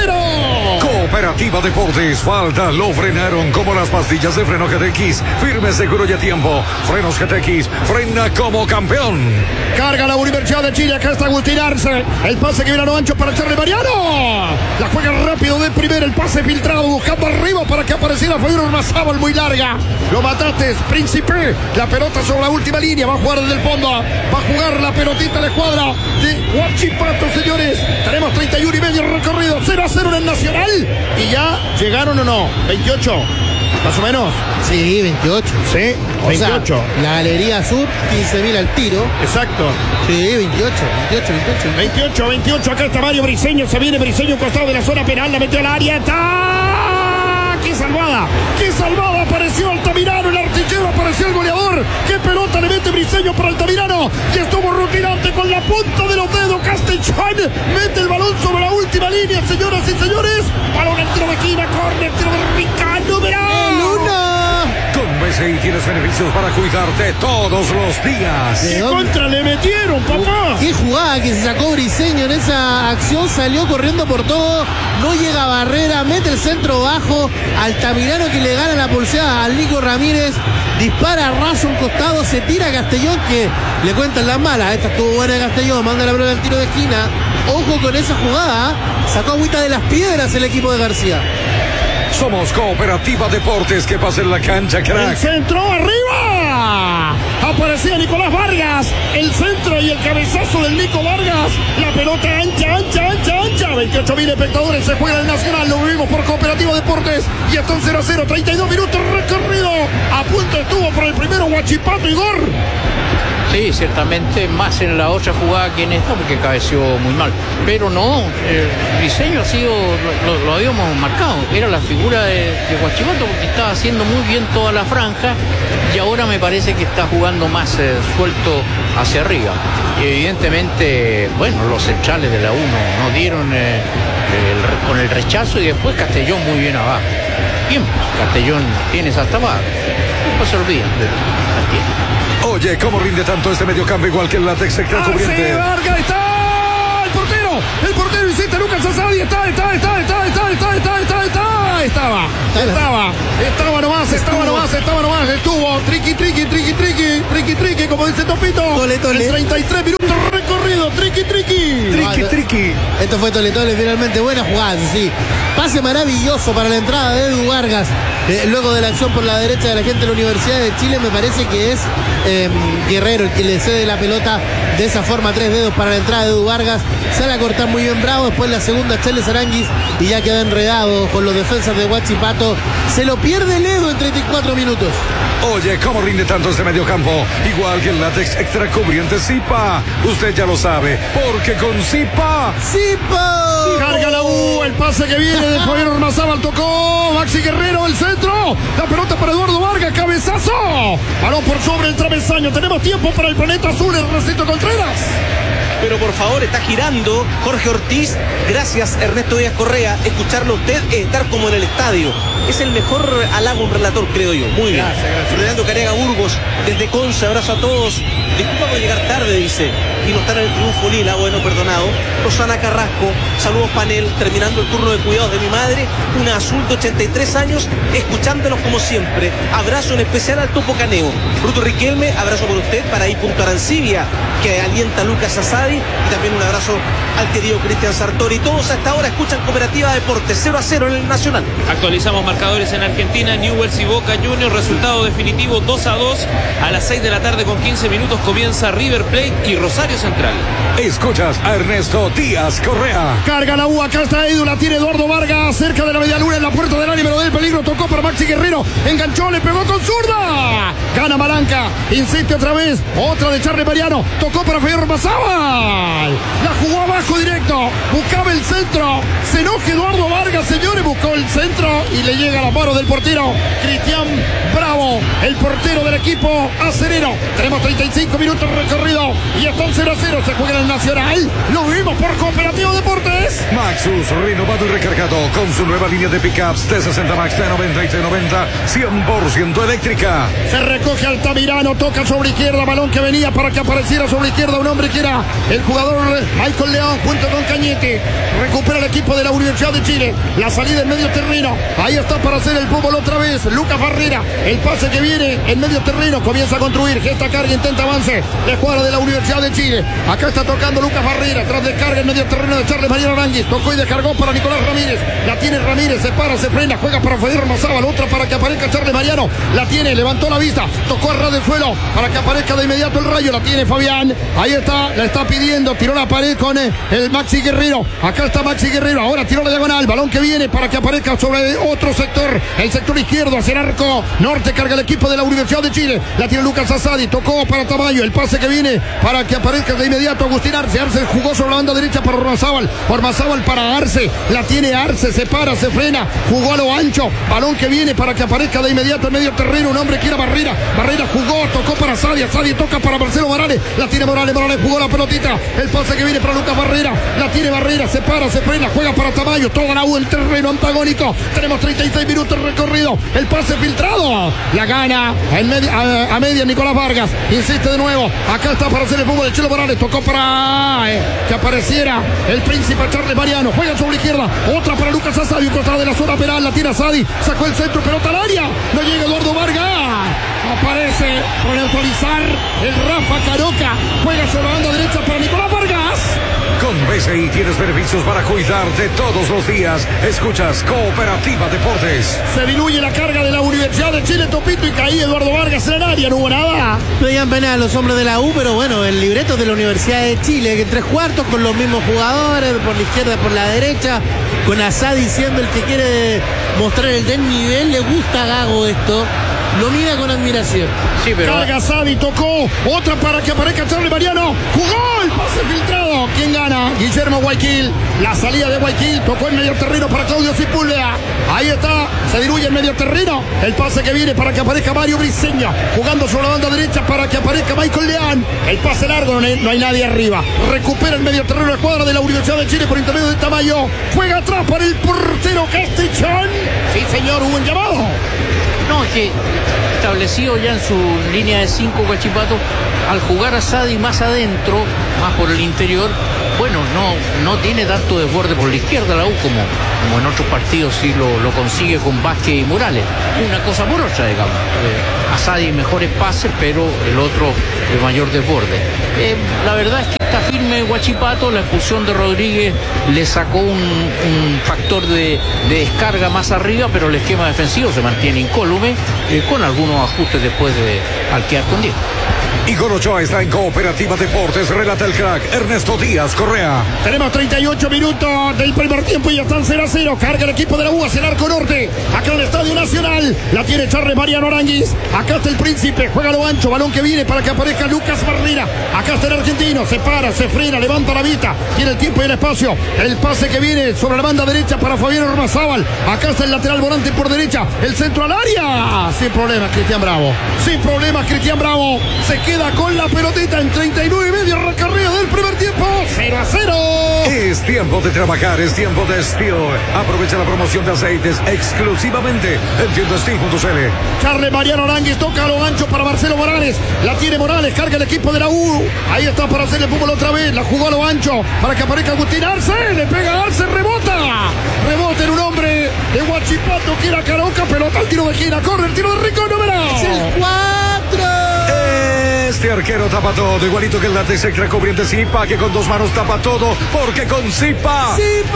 0-0. Cooperativa Deportes, falta, lo frenaron como las pastillas de freno GTX. Firme, seguro y a tiempo. Frenos GTX, frena como campeón. Carga la Universidad de Chile, acá está Agustín Arce. El pase que viene a lo ancho para Charles Mariano. La juega rápido de primera, el pase filtrado, buscando arriba para que apareciera Fabián Ormazábal, muy larga. Lo mataste, Príncipe. La pelota sobre la última línea, va a jugar desde el fondo. Va a jugar la pelotita a la escuadra de Huachipato, señores. Tenemos 31 y medio recorrido, 0-0 en el Nacional. Y ya llegaron o no, 28. Más o menos. Sí, 28. Sí, 28. O sea, la Galería Sur, 15.000 al tiro. Exacto. Sí, 28. Acá está Mario Briseño. Se viene Briseño, un costado de la zona penal. La metió al área. ¡Está! ¡Qué salvada! ¡Qué salvada! Apareció Altamirano, el artillero, apareció el goleador. ¡Qué pelota le mete Briseño para Altamirano! Y estuvo rutinante con la punta de los dedos. Castellón mete el balón sobre la última línea, señoras y señores. Balón al tiro de esquina, córner, tiro de Ricardo Verá. Con BCI tienes beneficios para cuidarte todos los días. ¿Qué contra le metieron, papá? Qué jugada que se sacó Briseño en esa acción, salió corriendo por todo, no llega a Barrera, mete el centro bajo, Altamirano que le gana la pulseada al Nico Ramírez, dispara raso un costado, se tira a Castellón que le cuentan las malas. Esta estuvo buena de Castellón, manda la pelota al tiro de esquina. Ojo con esa jugada, sacó agüita de las piedras el equipo de García. Somos Cooperativa Deportes, que pasa en la cancha, El crack. centro arriba. Aparecía Nicolás Vargas. El centro y el cabezazo del Nico Vargas. La pelota ancha. 28.000 espectadores. Se juega el Nacional. Lo vivimos por Cooperativa Deportes. Y están 0-0. 32 minutos recorrido. A punto estuvo por el primero Huachipato, Igor. Sí, ciertamente, más en la otra jugada que en esta, porque cabeció muy mal. Pero no, el diseño ha sido, lo habíamos marcado, era la figura de Huachipato, porque estaba haciendo muy bien toda la franja y ahora me parece que está jugando más suelto hacia arriba. Y evidentemente, bueno, los centrales de la 1 no dieron con el rechazo, y después Castellón muy bien abajo. Bien, Castellón tienes hasta abajo. Después se olvidan, pero las tiene. Oye, ¿cómo rinde tanto este mediocampo igual que el látex extra cubriente? Vargas, está el portero insiste, Lucas Asadi, estaba nomás, estuvo, triqui, como dice Topito, Tole. en 33 minutos recorrido, triqui. Esto fue Tole finalmente, buena jugada, sí. Pase maravilloso para la entrada de Edu Vargas, luego de la acción por la derecha de la gente de la Universidad de Chile. Me parece que es Guerrero el que le cede la pelota de esa forma, 3 dedos para la entrada de Edu Vargas. Sale a cortar muy bien Bravo, después la segunda Charles Aranguis y ya queda enredado con los defensas de Huachipato. Se lo pierde el Edu en 34 minutos. Oye, ¿cómo rinde tanto este mediocampo? Igual que el látex extra cubriente Zipa. Usted ya lo sabe, porque con Zipa... ¡Zipa! Carga la U, el pase que viene de Fabián Ormazábal, tocó Maxi Guerrero, el centro, la pelota para Eduardo Vargas, cabezazo, balón por sobre el travesaño. Tenemos tiempo para el planeta azul, el Ernesto Contreras. Pero por favor, está girando Jorge Ortiz. Gracias, Ernesto Díaz Correa. Escucharlo a usted es estar como en el estadio. Es el mejor halago un relator, creo yo. Muy bien. Gracias. Fernando Careaga Burgos, desde Conce, abrazo a todos. Disculpa por llegar tarde, dice. Y no estar en el triunfo lila, bueno, perdonado. Rosana Carrasco, saludos panel, terminando el turno de cuidados de mi madre. Una azul de 83 años, escuchándolos como siempre. Abrazo en especial al Topo Caneo. Bruto Riquelme, abrazo por usted para I.Arancibia, que alienta a Lucas Asadi. Y también un abrazo al querido Cristian Sartori. Todos a esta hora escuchan Cooperativa Deportes 0-0 en el Nacional. Actualizamos marcadores en Argentina, Newell's y Boca Juniors, resultado definitivo 2-2. A las 6 de la tarde con 15 minutos comienza River Plate y Rosario Central. Escuchas a Ernesto Díaz Correa. Carga la U, acá está Edu, la tiene Eduardo Vargas, cerca de la media luna en la puerta del área, pero del peligro, tocó para Maxi Guerrero, enganchó, le pegó con zurda, gana Malanca, insiste otra vez, otra de Charles Mariano, tocó para Fabián Ormazábal, la jugó abajo directo, buscaba el centro, se enoja Eduardo Vargas, señores, buscó el centro y le llega la mano del portero Cristian Bravo, el portero del equipo acerero. Tenemos 35 minutos recorrido y están 0-0, se juega en el Nacional, lo vimos por Cooperativa Deportes. Maxus, renovado y recargado con su nueva línea de pickups T60 Max, T90 y T90, 100% eléctrica. Se recoge Altamirano, toca sobre izquierda, balón que venía para que apareciera sobre izquierda un hombre que era el jugador Michael León junto con Cañete. Recupera el equipo de la Universidad de Chile, la salida en medio terreno, ahí está para hacer el fútbol otra vez Lucas Barrera, el pase que viene en medio terreno, comienza a construir, gesta carga, intenta avance, la escuadra de la Universidad de Chile, acá está tocando Lucas Barrera, tras descarga en medio terreno de Charles Mariano Aranguis, tocó y descargó para Nicolás Ramírez, la tiene Ramírez, se para, se frena, juega para Fabián Ormazábal, otra para que aparezca Charles Mariano, la tiene, levantó la vista, tocó a ras del suelo para que aparezca de inmediato el Rayo, la tiene Fabián, ahí está, la está pidiendo, tiró la pared con el Maxi Guerrero, acá está Maxi Guerrero, ahora tiró la diagonal, balón que viene para que aparezca sobre otro sector, el sector izquierdo hacia el arco norte, carga el equipo de la Universidad de Chile, la tiene Lucas Asadi, tocó para Tamayo, el pase que viene para que aparezca de inmediato Agustín Arce, Arce jugó sobre la banda derecha para Ormazábal para Arce, la tiene Arce, se para, se frena, jugó a lo ancho, balón que viene para que aparezca de inmediato en medio terreno, un hombre que era Barrera jugó, tocó para Asadi toca para Marcelo Morales, la tiene Morales jugó la pelotita, el pase que viene para Lucas Barrera, la tiene Barrera, se para, se frena, juega para Tamayo, toda la U el terreno antagónico, tenemos 36 minutos recorrido, el pase filtrado, la gana a media Nicolás Vargas, insiste de nuevo, acá está para hacer el fútbol de Chelo Morales, tocó para que apareciera el príncipe Charles Mariano, juega sobre la izquierda, otra para Lucas Asadi, un costado de la zona penal, la tira Asadi, sacó el centro, pelota al área, no llega Eduardo Vargas, aparece por neutralizar el Rafa Caroca, juega sobre la banda derecha para Nicolás Vargas. Con BCI tienes beneficios para cuidarte todos los días. Escuchas Cooperativa Deportes. Se diluye la carga de la Universidad de Chile, Topito, y caí Eduardo Vargas en el área, no hubo nada. Pedían pena a los hombres de la U, pero bueno, el libreto de la Universidad de Chile, que 3/4 con los mismos jugadores, por la izquierda, por la derecha, con Asadi siendo el que quiere mostrar el desnivel. Le gusta a Gago esto. lo mira con admiración. Sí, pero Carga Sadi, tocó. Otra para que aparezca Charlie Mariano. Jugó el pase filtrado. ¿Quién gana? Guillermo Guayaquil. La salida de Guayaquil. Tocó en medio terreno para Claudio Sepúlveda. Ahí está. Se diluye en medio terreno. El pase que viene para que aparezca Mario Briceño. Jugando sobre la banda derecha para que aparezca Michael León. El pase largo. No hay nadie arriba. Recupera el medio terreno la cuadra de la Universidad de Chile por intermedio de Tamayo. Juega atrás para el portero Castellón. Sí, señor. Hubo un llamado. no, es que establecido ya en su línea de 5 Huachipato, al jugar a Sadi más adentro, más por el interior, bueno, no tiene tanto desborde por la izquierda la U como en otros partidos sí lo consigue con Vázquez y Morales. Una cosa por otra, digamos. A Sadi mejores pases, pero el otro de mayor desborde. La verdad es que está firme Huachipato. La expulsión de Rodríguez le sacó un factor de descarga más arriba, pero el esquema defensivo se mantiene incólume, con algunos ajustes después al quedar con 10. Igor Ochoa está en Cooperativa Deportes, relata el crack Ernesto Díaz Correa. Tenemos 38 minutos del primer tiempo y ya están 0-0. Carga el equipo de la U hacia el arco norte. Acá en el Estadio Nacional. La tiene Charles Mariano Aranguis. Acá está el Príncipe. Juega lo ancho. Balón que viene para que aparezca Lucas Barrera. Acá está el argentino. Se para, se frena, levanta la vista. Tiene el tiempo y el espacio. El pase que viene sobre la banda derecha para Fabián Ormazábal. Acá está el lateral volante por derecha. El centro al área. Sin problemas, Cristian Bravo. Sin problemas, Cristian Bravo. Se queda con la pelotita en 39.5 recorrido del primer tiempo. 0-0. Es tiempo de trabajar, es tiempo de Steel. Aprovecha la promoción de aceites exclusivamente en tiendasteel.cl. Charles Mariano Aranguis toca a lo ancho para Marcelo Morales. La tiene Morales, carga el equipo de la U. Ahí está para hacerle fútbol otra vez. La jugó a lo ancho para que aparezca Agustín Arce. Le pega a Arce, rebota. Rebota en un hombre de Huachipato que era Caroca. Pelota al tiro de esquina. Corre el tiro de Rico número. Es el 4. Este arquero tapa todo, igualito que el látex extra cubriente Zipa, que con 2 manos tapa todo, porque con Zipa.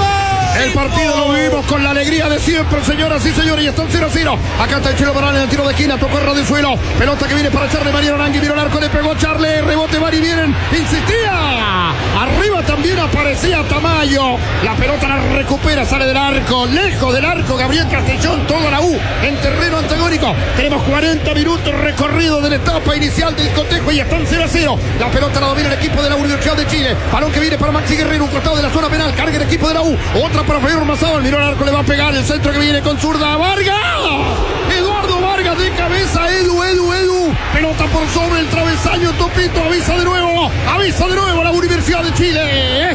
El partido lo vivimos con la alegría de siempre, señoras y señores, y están 0-0. Acá está el Chelo Morales en el tiro de esquina, tocó el radiosuelo. Pelota que viene para Charles Mariano Aranguis, miró el arco, le pegó Charles, rebote, van y vienen, insistía. Arriba también aparecía Tamayo. La pelota la recupera, sale del arco, lejos del arco, Gabriel Castellón, toda la U en terreno antagónico. Tenemos 40 minutos recorrido de la etapa inicial del cotejo y están 0-0. La pelota la domina el equipo de la Universidad de Chile. Balón que viene para Maxi Guerrero, un costado de la zona penal, carga el equipo de la U. Otra para Fabián Ormazábal, miró el arco, le va a pegar el centro que viene con zurda. Vargas, Eduardo Vargas de cabeza, Edu. Pelota por sobre el travesaño, Topito, avisa de nuevo la Universidad de Chile.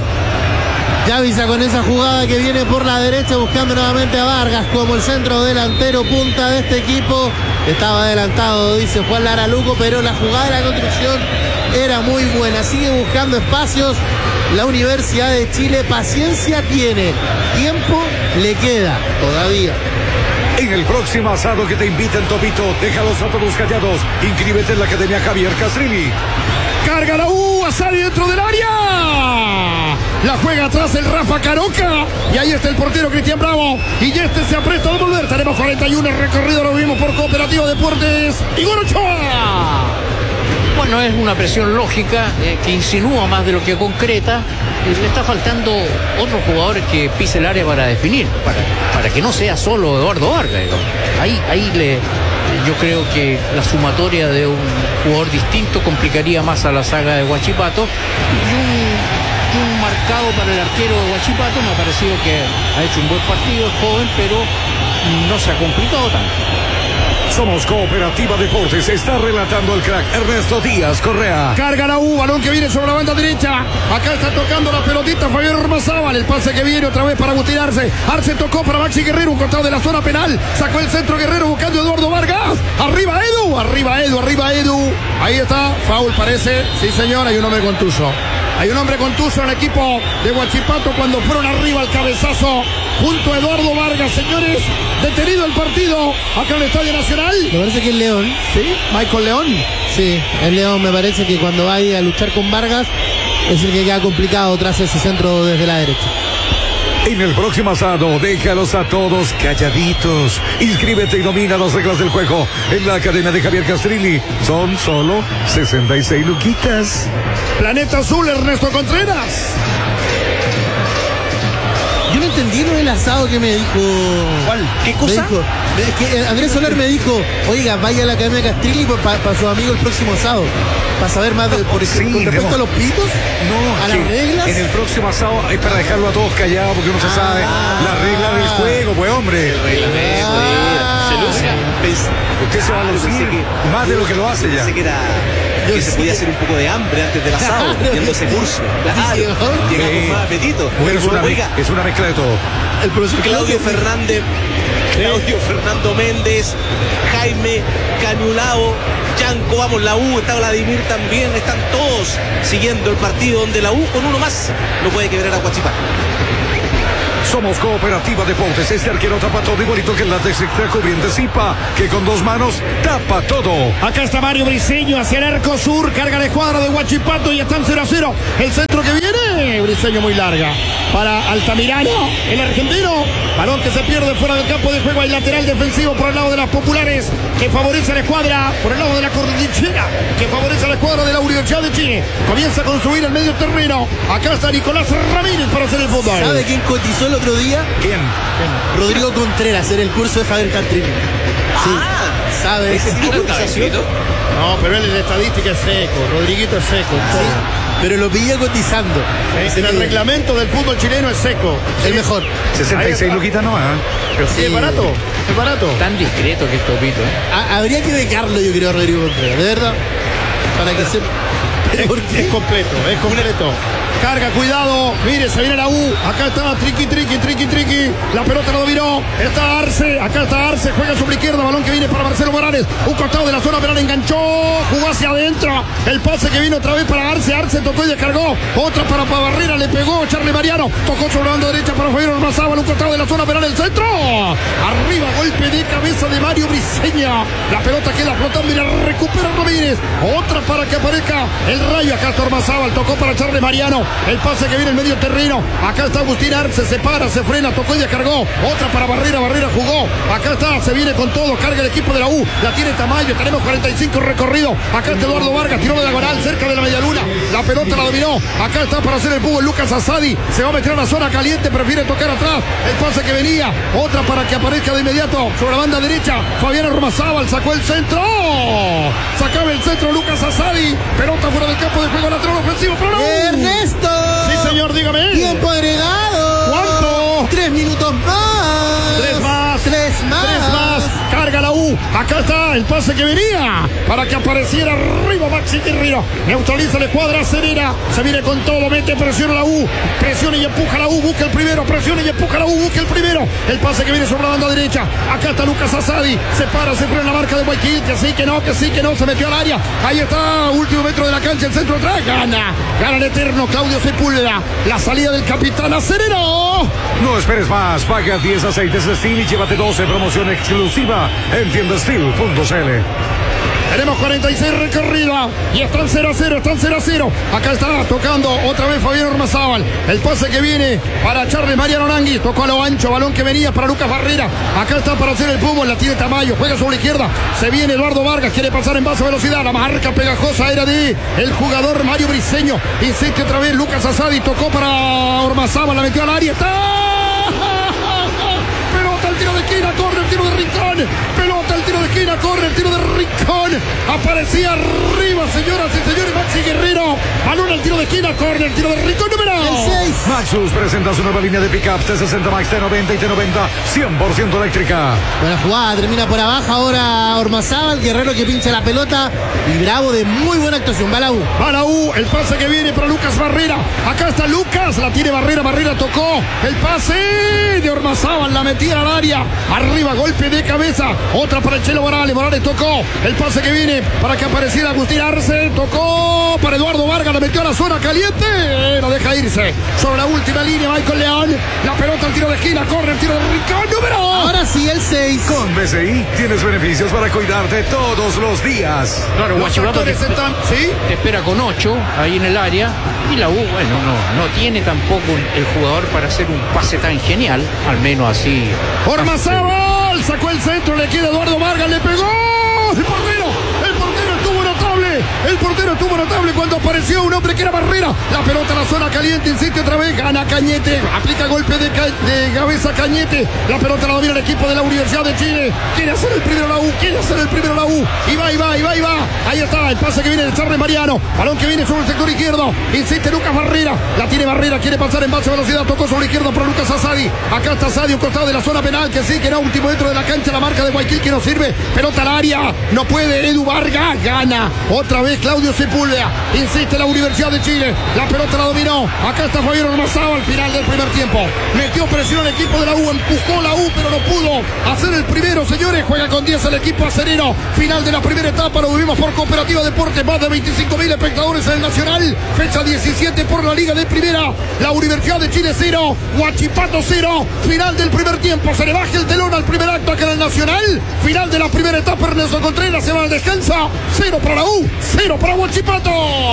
Ya avisa con esa jugada que viene por la derecha buscando nuevamente a Vargas como el centro delantero punta de este equipo. Estaba adelantado, dice Juan Lara Luco, pero la jugada de la construcción era muy buena. Sigue buscando espacios la Universidad de Chile. Paciencia tiene, tiempo le queda todavía. En el próximo asado que te inviten, Topito, déjalos a todos callados. Inscríbete en la Academia Javier Castrilli. Carga la U, Asari dentro del área. La juega atrás el Rafa Caroca. Y ahí está el portero Cristian Bravo. Y este se apresta a volver. Tenemos 41 recorrido, lo vimos por Cooperativa Deportes. Igor Ochoa. Bueno, es una presión lógica que insinúa más de lo que concreta. Le está faltando otros jugadores que pise el área para definir, para que no sea solo Eduardo Vargas. Yo creo que la sumatoria de un jugador distinto complicaría más a la saga de Huachipato. Y un marcado para el arquero de Huachipato. Me ha parecido que ha hecho un buen partido, es joven, pero no se ha complicado tanto. Somos Cooperativa Deportes, está relatando el crack Ernesto Díaz Correa. Carga la U, balón que viene sobre la banda derecha. Acá está tocando la pelotita Fabián Ormazábal. El pase que viene otra vez para Agustín Arce. Arce tocó para Maxi Guerrero, un costado de la zona penal. Sacó el centro Guerrero buscando a Eduardo Vargas. Arriba Edu. Ahí está, foul parece. Sí señor, hay un hombre contuso. Hay un hombre contuso en el equipo de Huachipato cuando fueron arriba al cabezazo junto a Eduardo Vargas, señores. Detenido el partido acá en el Estadio Nacional. Me parece que es León. Sí, Michael León. Sí, el León me parece que cuando va a ir a luchar con Vargas es el que queda complicado tras ese centro desde la derecha. En el próximo asado, déjalos a todos calladitos. Inscríbete y domina las reglas del juego en la Academia de Javier Castrilli. Son solo 66 luquitas. Planeta Azul, Ernesto Contreras. Yo no entendí lo del asado que me dijo. ¿Cuál? ¿Qué cosa? Es que Andrés Solar me dijo, oiga, vaya a la Academia Castrilli para su amigo el próximo sábado. Para saber más por ejemplo, con respecto a los pitos, a las reglas. En el próximo asado es para dejarlo a todos callados porque no se sabe las reglas del juego, pues hombre. Usted se va a lucir más de lo que lo hace ya. Pensé que era que se podía hacer un poco de hambre antes del asado, viendo ese curso. Claro, llega con más apetito. Bueno, es una mezcla de todo. El profesor Claudio Fernández, Claudio Fernando Méndez, Jaime Cañulao, Yanco, vamos, la U, está Vladimir también, están todos siguiendo el partido donde la U con uno más no puede quebrar a Huachipato. Somos Cooperativa Deportes. Este arquero tapa todo igualito que el látex extra cubriente Zipa, que con dos manos tapa todo. Acá está Mario Briseño hacia el arco sur, carga la escuadra de Huachipato y están 0-0. El centro que viene, Briseño muy larga. Para Altamirano, el argentino. Balón que se pierde fuera del campo de juego. Hay lateral defensivo por el lado de las populares, que favorece a la escuadra. Por el lado de la cordillera, que favorece a la escuadra de la Universidad de Chile. Comienza a construir el medio terreno. Acá está Nicolás Ramírez para hacer el fútbol. ¿Sabe quién cotizó el otro día? ¿Quién? Rodrigo Contreras en el curso de Javier Castrilli. Sí, ¿sabe? No, pero él en la estadística es seco. Rodriguito es seco. Sí, pero lo pillé cotizando. En el reglamento del fútbol chileno es seco. El mejor. 66 luquitas nomás. Pero sí, es barato. Es barato. Tan discreto que es Topito, Habría que becarlo, yo creo, a Rodrigo Contreras. De verdad. Para que se... Es completo, es completo. Carga, cuidado. Mire, se viene la U. Acá está Triqui. La pelota la dominó. Está Arce. Acá está Arce. Juega sobre izquierda. Balón que viene para Marcelo Morales. Un costado de la zona penal. Enganchó. Jugó hacia adentro. El pase que vino otra vez para Arce. Arce tocó y descargó. Otra para Barrera. Le pegó Charlie Mariano. Tocó sobre la banda derecha para Fabián Ormazábal. Un costado de la zona penal. El centro. Arriba. Golpe de cabeza de Mario Briseña. La pelota queda flotando y la recupera Ramírez. Otra para que aparezca el Rayo. Acá está Ormazábal. Tocó para Charlie Mariano. El pase que viene en medio terreno. Acá está Agustín Arce, se para, se frena, tocó y descargó. Otra para Barrera jugó. Acá está, se viene con todo, carga el equipo de la U. La tiene Tamayo, tenemos 45 recorrido. Acá está Eduardo Vargas, tiró de diagonal cerca de la medialuna. La pelota la dominó. Acá está para hacer el fútbol Lucas Asadi. Se va a meter a la zona caliente, prefiere tocar atrás. El pase que venía. Otra para que aparezca de inmediato sobre la banda derecha. Fabián Ormazábal sacó el centro. Sacaba el centro Lucas Asadi. Pelota fuera del campo de juego lateral ofensivo. Pero no. ¡Ernesto! Sí, señor, dígame. Tiempo agregado. ¿Cuánto? 3 minutos más. 3 más. 3 más. 3 más. Carga la U. Acá está el pase que venía para que apareciera arriba Maxi Guerrero. Neutraliza la escuadra Serena. Se viene con todo. Mete presión a la U. Presiona y empuja a la U. Busca el primero. Presiona y empuja a la U. Busca el primero. El pase que viene sobre la banda derecha. Acá está Lucas Asadi. Se para, se frena la marca de Guayaquil. Que sí, que no. Se metió al área. Ahí está. Último metro de la cancha. El centro atrás. Gana el eterno Claudio Sepúlveda. La salida del capitán Acerero. No esperes más. Paga 10 aceites Steel y llévate 12. Promoción exclusiva en tiendasteel.cl. Tenemos 46 recorrida y están 0-0. Acá está tocando otra vez Fabián Ormazábal. El pase que viene para Charles Mariano Nangui. Tocó a lo ancho, balón que venía para Lucas Barrera. Acá está para hacer el fútbol, la tiene Tamayo. Juega sobre la izquierda. Se viene Eduardo Vargas, quiere pasar en baja velocidad. La marca pegajosa era de el jugador Mario Briseño. Insiste otra vez Lucas Asadi. Tocó para Ormazábal, la metió al área. ¡Está! Pelota al tiro de esquina, corre el tiro de Rincón. Pelota al tiro de esquina, corre el tiro de Rincón. Aparecía arriba, señoras y señores, Maxi Guerrero. Balón al tiro de esquina, corre el tiro de Rincón, número El 6. Maxus presenta su nueva línea de pick-up T60 Max T90 y T90 100% eléctrica. Buena jugada, termina por abajo ahora Ormazábal, Guerrero que pincha la pelota y Bravo de muy buena actuación. Va la U, el pase que viene para Lucas Barrera. Acá está Lucas, la tiene Barrera tocó el pase de Ormazábal, la metía al área. Arriba, golpe de cabeza. Otra para el Chelo Morales tocó el pase que viene para que apareciera Agustín Arce. Tocó para Eduardo Vargas, la metió a la zona caliente. La deja irse sobre la última línea. Michael León, la pelota al tiro de esquina, corre el tiro de Rincón, número. Ahora sí, el 6. Con BCI tienes beneficios para cuidarte todos los días. Claro, Huachipato te ¿sí? espera con 8 ahí en el área. Y la U, bueno, no tiene tampoco el jugador para hacer un pase tan genial. Al menos así. Ormazábal sacó el centro, le queda Eduardo Vargas, le pegó. El portero estuvo notable. El portero estuvo notable cuando apareció un hombre que era Barrera. La pelota a la zona caliente, insiste otra vez, gana Cañete, aplica golpe de cabeza Cañete. La pelota la domina el equipo de la Universidad de Chile. Quiere hacer el primero la U, y va. Ahí está el pase que viene de Charles Mariano. Balón que viene sobre el sector izquierdo. Insiste Lucas Barrera. La tiene Barrera, quiere pasar en base a velocidad. Tocó sobre la izquierda para Lucas Asadi. Acá está Asadi, un costado de la zona penal. Que sí, que era último dentro de la cancha. La marca de Guayaquil que no sirve. Pelota al área. No puede Edu Vargas. Gana. Otra vez Claudio Sepúlveda. Insiste la Universidad de Chile. La pelota la dominó. Acá está Fabián Ormazao al final del primer tiempo. Metió presión al equipo de la U. Empujó la U, pero no pudo hacer el primero, señores. Juega con 10 el equipo acerero. Final de la primera etapa. Lo vivimos por Cooperativa Deportes. Más de 25.000 espectadores en el Nacional. Fecha 17 por la Liga de Primera. La Universidad de Chile 0. Huachipato 0. Final del primer tiempo. Se le baja el telón al primer acto acá en el Nacional. Final de la primera etapa. Ernesto Contreras se va al descanso. 0 para la U. 0 para Huachipato.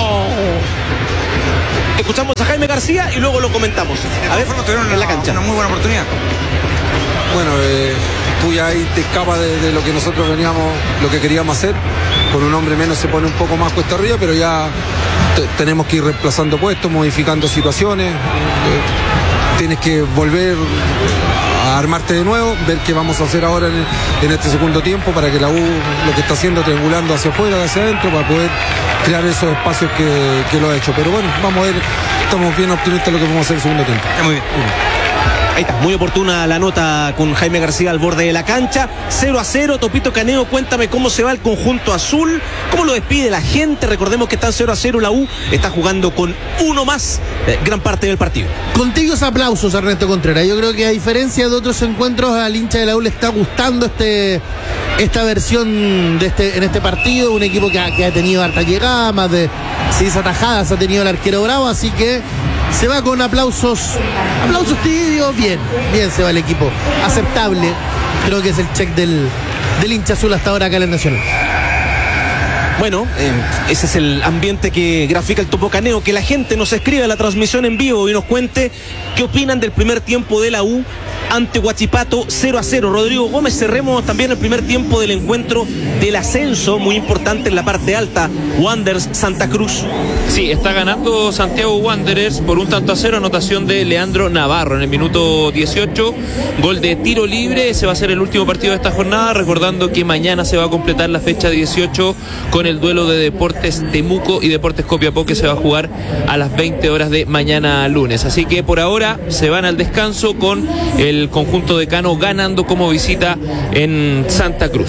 Escuchamos a Jaime García y luego lo comentamos. A ver, en la cancha. Una muy buena oportunidad. Bueno, tú ya ahí te escapas de lo que nosotros veníamos, lo que queríamos hacer. Con un hombre menos se pone un poco más cuesta arriba, pero ya tenemos que ir reemplazando puestos, modificando situaciones. Tienes que volver a armarte de nuevo, ver qué vamos a hacer ahora en este segundo tiempo para que la U lo que está haciendo, triangulando hacia afuera, hacia adentro, para poder crear esos espacios que lo ha hecho. Pero bueno, vamos a ver, estamos bien optimistas de lo que vamos a hacer en el segundo tiempo. Muy bien. Ahí está, muy oportuna la nota con Jaime García al borde de la cancha. 0-0, Topito Caneo, cuéntame cómo se va el conjunto azul, cómo lo despide la gente. Recordemos que está 0-0, la U está jugando con uno más gran parte del partido. Contigo aplausos, Ernesto Contreras. Yo creo que a diferencia de otros encuentros, al hincha de la U le está gustando esta versión en este partido. Un equipo que ha tenido harta llegada, más de 6 atajadas ha tenido el arquero Bravo, así que se va con aplausos tibios. Bien se va el equipo, aceptable. Creo que es el check del hincha azul hasta ahora acá en el Nacional. Bueno, ese es el ambiente que grafica el Topo Caneo. Que la gente nos escriba la transmisión en vivo y nos cuente qué opinan del primer tiempo de la U ante Huachipato. 0-0. Rodrigo Gómez, cerremos también el primer tiempo del encuentro del ascenso, muy importante en la parte alta. Wanderers Santa Cruz. Sí, está ganando Santiago Wanderers por 1-0, anotación de Leandro Navarro en el minuto 18, gol de tiro libre. Ese va a ser el último partido de esta jornada, recordando que mañana se va a completar la fecha 18 con el duelo de Deportes Temuco y Deportes Copiapó, que se va a jugar a las 20 horas de mañana lunes. Así que por ahora se van al descanso con el conjunto de Cano ganando como visita en Santa Cruz.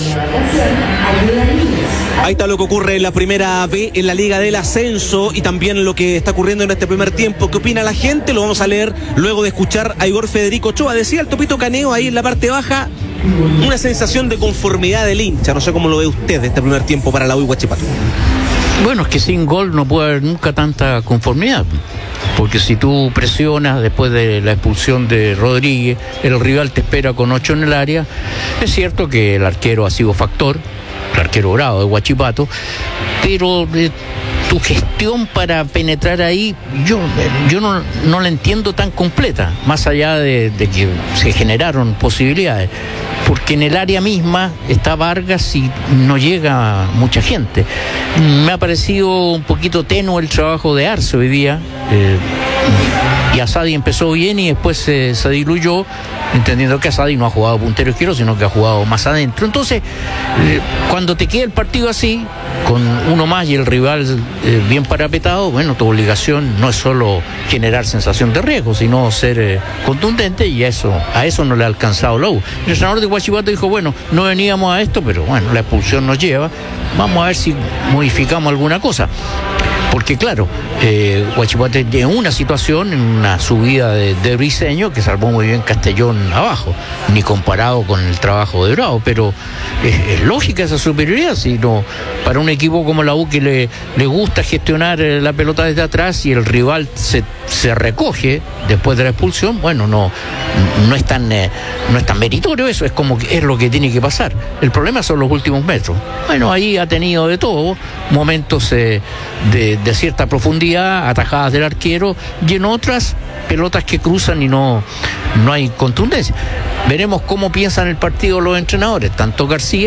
Ahí está lo que ocurre en la primera B, en la Liga del Ascenso, y también lo que está ocurriendo en este primer tiempo. ¿Qué opina la gente? Lo vamos a leer luego de escuchar a Igor Federico Ochoa. Decía el Topito Caneo ahí en la parte baja, una sensación de conformidad del hincha. No sé cómo lo ve usted de este primer tiempo para la U y Huachipato. Bueno, es que sin gol no puede haber nunca tanta conformidad. Porque si tú presionas después de la expulsión de Rodríguez, el rival te espera con 8 en el área. Es cierto que el arquero ha sido factor, el arquero Bravo de Huachipato, pero tu gestión para penetrar ahí, yo no la entiendo tan completa, más allá de que se generaron posibilidades. Porque en el área misma está Vargas y no llega mucha gente. Me ha parecido un poquito tenue el trabajo de Arce hoy día. Y Asadi empezó bien y después se diluyó, entendiendo que Asadi no ha jugado puntero izquierdo, sino que ha jugado más adentro. Entonces, cuando te queda el partido así, con uno más y el rival bien parapetado, bueno, tu obligación no es solo generar sensación de riesgo, sino ser contundente, y a eso no le ha alcanzado la U. El entrenador de Huachipato dijo, bueno, no veníamos a esto, pero bueno, la expulsión nos lleva, vamos a ver si modificamos alguna cosa. Porque claro, Huachipato tiene una situación en una subida de Briceño que salvó muy bien Castellón abajo, ni comparado con el trabajo de Bravo, pero es lógica esa superioridad, sino para un equipo como la U que le gusta gestionar la pelota desde atrás y el rival se recoge después de la expulsión, bueno, no es tan meritorio eso, es como que es lo que tiene que pasar. El problema son los últimos metros. Bueno, ahí ha tenido de todo, momentos de cierta profundidad, atajadas del arquero, y en otras pelotas que cruzan y no hay contundencia. Veremos cómo piensan el partido los entrenadores, tanto García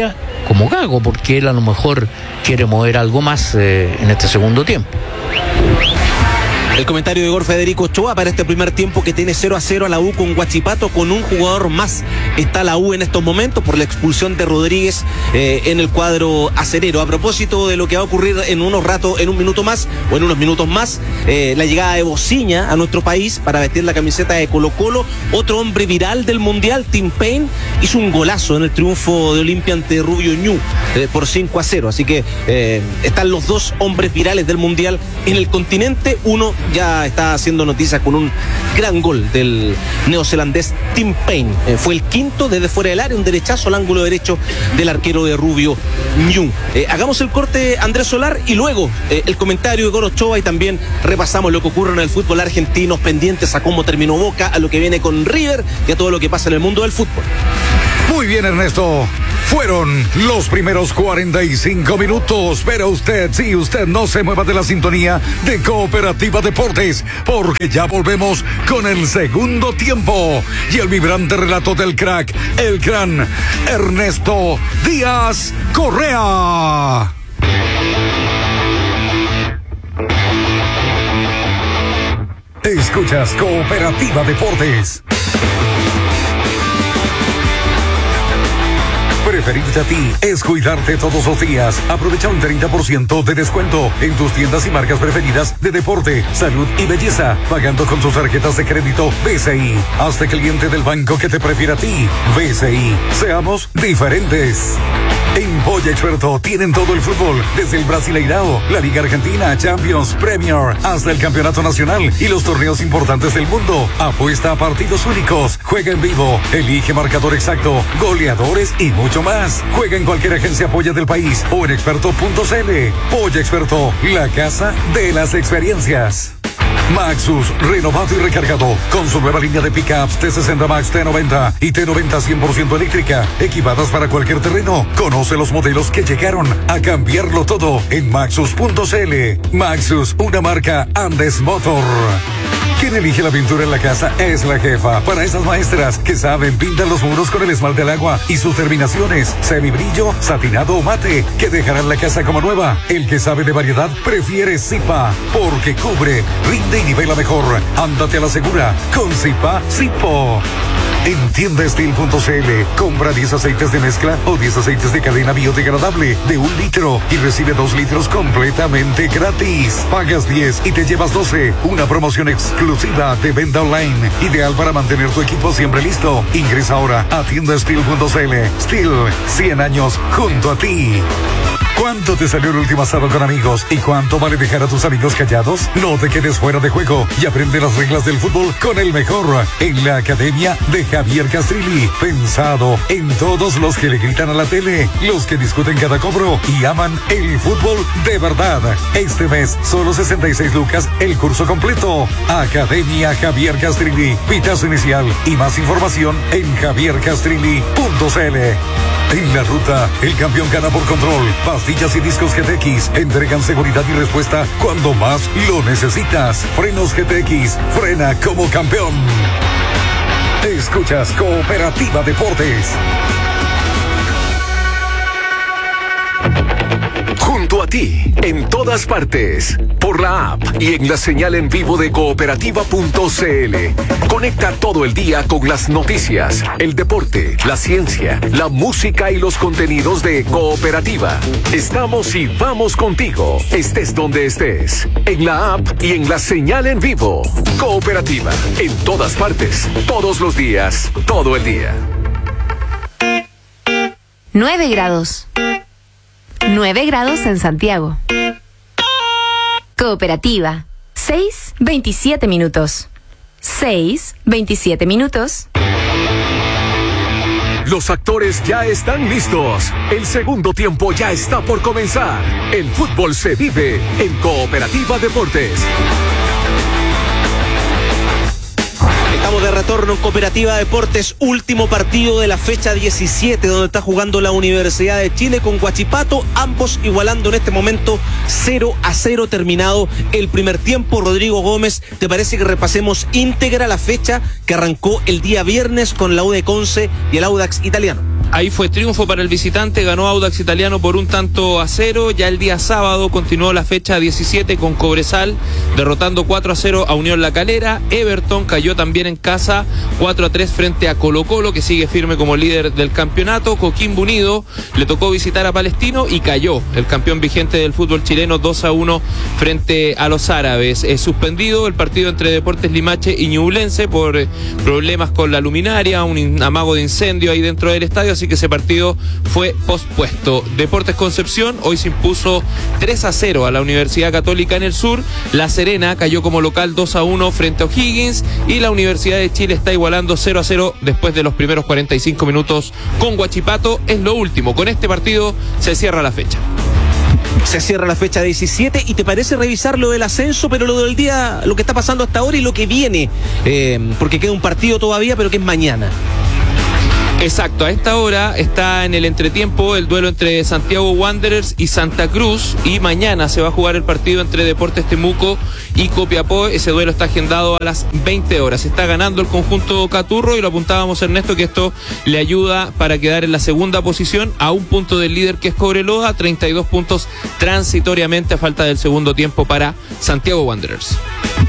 como Gago, porque él a lo mejor quiere mover algo más en este segundo tiempo. El comentario de Igor Federico Ochoa para este primer tiempo que tiene 0-0 a la U con Huachipato, con un jugador más. Está la U en estos momentos por la expulsión de Rodríguez en el cuadro acerero. A propósito de lo que va a ocurrir en unos minutos más, la llegada de Bociña a nuestro país para vestir la camiseta de Colo-Colo. Otro hombre viral del Mundial, Tim Payne, hizo un golazo en el triunfo de Olimpia ante Rubio Ñu por 5-0. Así que están los dos hombres virales del Mundial en el continente. Uno ya está haciendo noticias con un gran gol del neozelandés Tim Payne. Fue el quinto desde fuera del área, un derechazo al ángulo derecho del arquero de Rubio Ñu. Hagamos el corte, Andrés Solar, y luego el comentario de Igor Ochoa, y también repasamos lo que ocurre en el fútbol argentino, pendientes a cómo terminó Boca, a lo que viene con River y a todo lo que pasa en el mundo del fútbol. Muy bien, Ernesto. Fueron los primeros 45 minutos, pero usted no se mueva de la sintonía de Cooperativa Deportes, porque ya volvemos con el segundo tiempo y el vibrante relato del crack, el gran Ernesto Díaz Correa. Escuchas Cooperativa Deportes. Preferirte a ti es cuidarte todos los días. Aprovecha un 30% de descuento en tus tiendas y marcas preferidas de deporte, salud y belleza, pagando con tus tarjetas de crédito BCI. Hazte cliente del banco que te prefiera a ti. BCI. Seamos diferentes. En Polla Experto tienen todo el fútbol, desde el Brasileirao, la Liga Argentina, Champions, Premier, hasta el Campeonato Nacional y los torneos importantes del mundo. Apuesta a partidos únicos, juega en vivo, elige marcador exacto, goleadores y mucho más. Juega en cualquier agencia Polla del país o en experto.cl. Polla Experto, la casa de las experiencias. Maxus, renovado y recargado, con su nueva línea de pickups T60 Max, T90 y T90 100% eléctrica, equipadas para cualquier terreno. Conoce los modelos que llegaron a cambiarlo todo en Maxus.cl. Maxus, una marca Andes Motor. Quien elige la pintura en la casa es la jefa. Para esas maestras que saben, pintan los muros con el esmalte al agua y sus terminaciones, semibrillo, satinado o mate, que dejarán la casa como nueva. El que sabe de variedad prefiere Zipa, porque cubre, rinde y nivela mejor. Ándate a la segura con Zipa Zipo. En tiendastil.cl, compra 10 aceites de mezcla o 10 aceites de cadena biodegradable de 1 litro y recibe 2 litros completamente gratis. Pagas 10 y te llevas 12. Una promoción exclusiva de venta online, ideal para mantener tu equipo siempre listo. Ingresa ahora a tiendastil.cl. Steel, 100 años junto a ti. ¿Cuánto te salió el último asado con amigos? ¿Y cuánto vale dejar a tus amigos callados? No te quedes fuera de juego y aprende las reglas del fútbol con el mejor en la Academia de Javier Castrilli. Pensado en todos los que le gritan a la tele, los que discuten cada cobro y aman el fútbol de verdad. Este mes, solo 66 lucas el curso completo. Academia Javier Castrilli. Pitazo inicial y más información en javiercastrilli.cl. En la ruta, el campeón gana por control. Pastillas y discos GTX entregan seguridad y respuesta cuando más lo necesitas. Frenos GTX, frena como campeón. Escuchas Cooperativa Deportes. Junto a ti, en todas partes, por la app y en la señal en vivo de cooperativa.cl. Conecta todo el día con las noticias, el deporte, la ciencia, la música y los contenidos de Cooperativa. Estamos y vamos contigo, estés donde estés, en la app y en la señal en vivo. Cooperativa, en todas partes, todos los días, todo el día. 9 grados. 9 grados en Santiago. Cooperativa. 6:27 minutos. 6:27 minutos. Los actores ya están listos. El segundo tiempo ya está por comenzar. El fútbol se vive en Cooperativa Deportes. Estamos de retorno en Cooperativa Deportes, último partido de la fecha 17, donde está jugando la Universidad de Chile con Huachipato, ambos igualando en este momento 0-0 terminado el primer tiempo. Rodrigo Gómez, ¿te parece que repasemos íntegra la fecha que arrancó el día viernes con la U de Conce y el Audax italiano? Ahí fue triunfo para el visitante, ganó Audax Italiano por 1-0. Ya el día sábado continuó la fecha 17 con Cobresal, derrotando 4-0 a Unión La Calera. Everton cayó también en casa 4-3 frente a Colo-Colo, que sigue firme como líder del campeonato. Coquimbo Unido le tocó visitar a Palestino y cayó el campeón vigente del fútbol chileno 2-1 frente a los árabes. Suspendido el partido entre Deportes Limache y Ñublense por problemas con la luminaria, un amago de incendio ahí dentro del estadio, así que ese partido fue pospuesto. Deportes Concepción hoy se impuso 3-0 a la Universidad Católica en el sur. La Serena cayó como local 2-1 frente a O'Higgins y la Universidad de Chile está igualando 0-0 después de los primeros 45 minutos con Huachipato. Es lo último, con este partido se cierra la fecha. Se cierra la fecha 17 y te parece revisar lo del ascenso, pero lo del día, lo que está pasando hasta ahora y lo que viene, porque queda un partido todavía, pero que es mañana. Exacto, a esta hora está en el entretiempo el duelo entre Santiago Wanderers y Santa Cruz, y mañana se va a jugar el partido entre Deportes Temuco y Copiapó. Ese duelo está agendado a las 20 horas. Está ganando el conjunto Caturro y lo apuntábamos, Ernesto, que esto le ayuda para quedar en la segunda posición a un punto del líder, que es Cobreloa, 32 puntos transitoriamente a falta del segundo tiempo para Santiago Wanderers.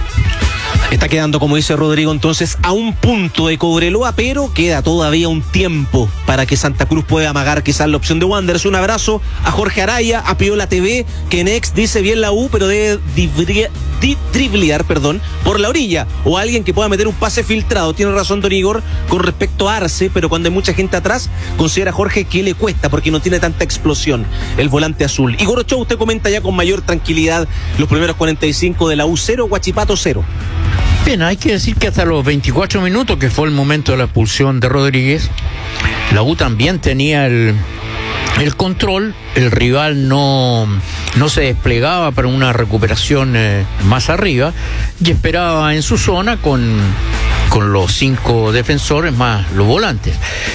Está quedando, como dice Rodrigo, entonces a un punto de Cobreloa, pero queda todavía un tiempo para que Santa Cruz pueda amagar quizás la opción de Wanderers. Un abrazo a Jorge Araya, a Piola TV, que en ex dice bien la U, pero debe driblear por la orilla, o alguien que pueda meter un pase filtrado. Tiene razón don Igor con respecto a Arce, pero cuando hay mucha gente atrás, considera Jorge que le cuesta porque no tiene tanta explosión el volante azul. Igor Ochoa, usted comenta ya con mayor tranquilidad los primeros 45 de la U 0, Huachipato 0. Bien, hay que decir que hasta los 24 minutos, que fue el momento de la expulsión de Rodríguez, la U también tenía el control. El rival no se desplegaba para una recuperación más arriba y esperaba en su zona con los 5 defensores más los volantes.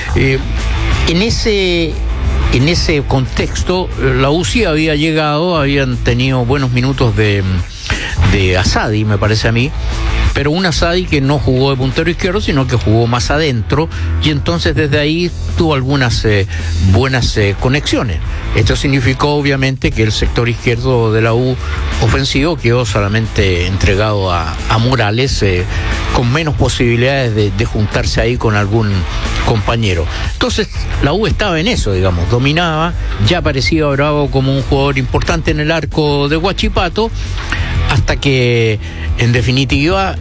En ese contexto, la U sí había llegado, habían tenido buenos minutos de Asadi, me parece a mí, pero un Asadi que no jugó de puntero izquierdo, sino que jugó más adentro, y entonces desde ahí tuvo algunas buenas conexiones. Esto significó obviamente que el sector izquierdo de la U ofensivo quedó solamente entregado a Morales, con menos posibilidades de juntarse ahí con algún compañero. Entonces la U estaba en eso, digamos, dominaba, ya parecía Bravo como un jugador importante en el arco de Huachipato, hasta que en definitiva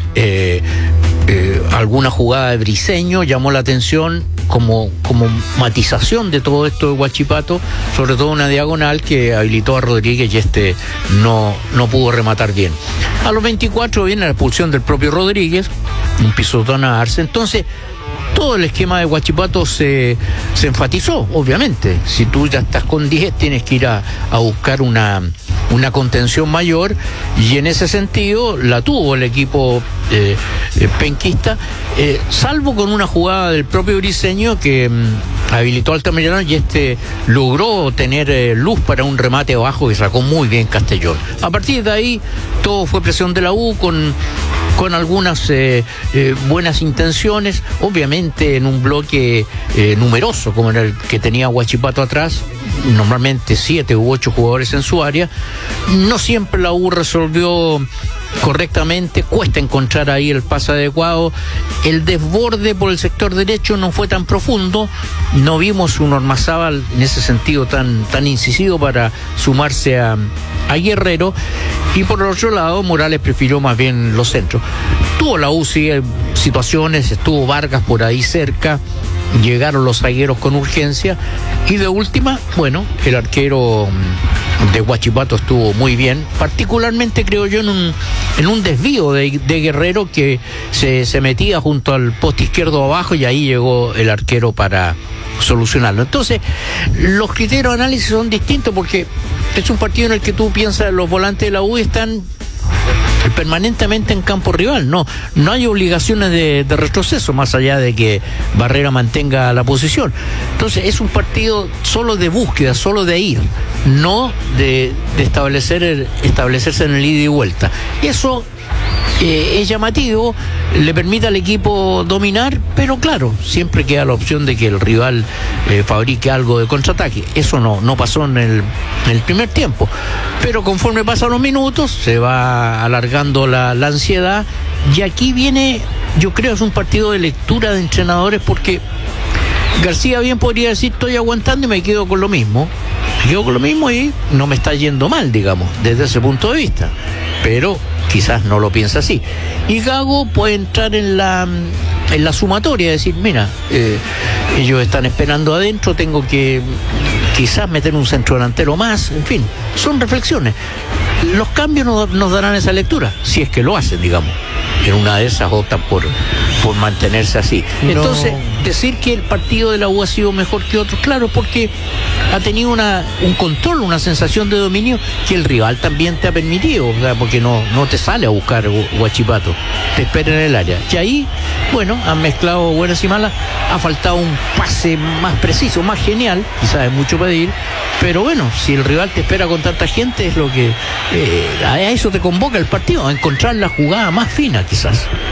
alguna jugada de Briseño llamó la atención como matización de todo esto de Huachipato, sobre todo una diagonal que habilitó a Rodríguez, y no pudo rematar bien. A los 24 viene la expulsión del propio Rodríguez, un pisotón a Arce. Entonces todo el esquema de Huachipato se enfatizó, obviamente. Si tú ya estás con 10, tienes que ir a buscar una contención mayor, y en ese sentido la tuvo el equipo penquista, salvo con una jugada del propio Briseño que habilitó a Altamirano, y logró tener luz para un remate bajo que sacó muy bien Castellón. A partir de ahí todo fue presión de la U con algunas buenas intenciones, obviamente en un bloque numeroso como era el que tenía Huachipato atrás, normalmente 7 u 8 jugadores en su área. No siempre la U resolvió correctamente, cuesta encontrar ahí el pase adecuado. El desborde por el sector derecho no fue tan profundo, no vimos un Ormazábal en ese sentido tan incisivo para sumarse a Guerrero, y por el otro lado Morales prefirió más bien los centros. Tuvo la U situaciones, estuvo Vargas por ahí cerca, llegaron los zagueros con urgencia, y de última, bueno, el arquero de Huachipato estuvo muy bien, particularmente creo yo en un desvío de Guerrero que se metía junto al poste izquierdo abajo, y ahí llegó el arquero para solucionarlo. Entonces los criterios de análisis son distintos, porque es un partido en el que tú piensas los volantes de la U están permanentemente en campo rival, no hay obligaciones de retroceso, más allá de que Barrera mantenga la posición. Entonces es un partido solo de búsqueda, solo de ir, no de establecerse en el ida y vuelta. Eso es llamativo, le permite al equipo dominar, pero claro, siempre queda la opción de que el rival fabrique algo de contraataque. Eso no pasó en el primer tiempo, pero conforme pasan los minutos se va alargando la ansiedad, y aquí viene, yo creo, es un partido de lectura de entrenadores, porque García bien podría decir: estoy aguantando y me quedo con lo mismo. Y no me está yendo mal, digamos, desde ese punto de vista, pero quizás no lo piensa así. Y Gago puede entrar en la sumatoria, decir: mira, ellos están esperando adentro, tengo que quizás meter un centro delantero más. En fin, son reflexiones. Los cambios nos darán esa lectura, si es que lo hacen, digamos. En una de esas optan por mantenerse así. Entonces, decir que el partido de la U ha sido mejor que otros, claro, porque ha tenido un control, una sensación de dominio que el rival también te ha permitido, o sea, porque no te sale a buscar Huachipato, te espera en el área. Y ahí, bueno, han mezclado buenas y malas, ha faltado un pase más preciso, más genial, quizás es mucho pedir, pero bueno, si el rival te espera con tanta gente, es lo que a eso te convoca el partido, a encontrar la jugada más fina, quizás.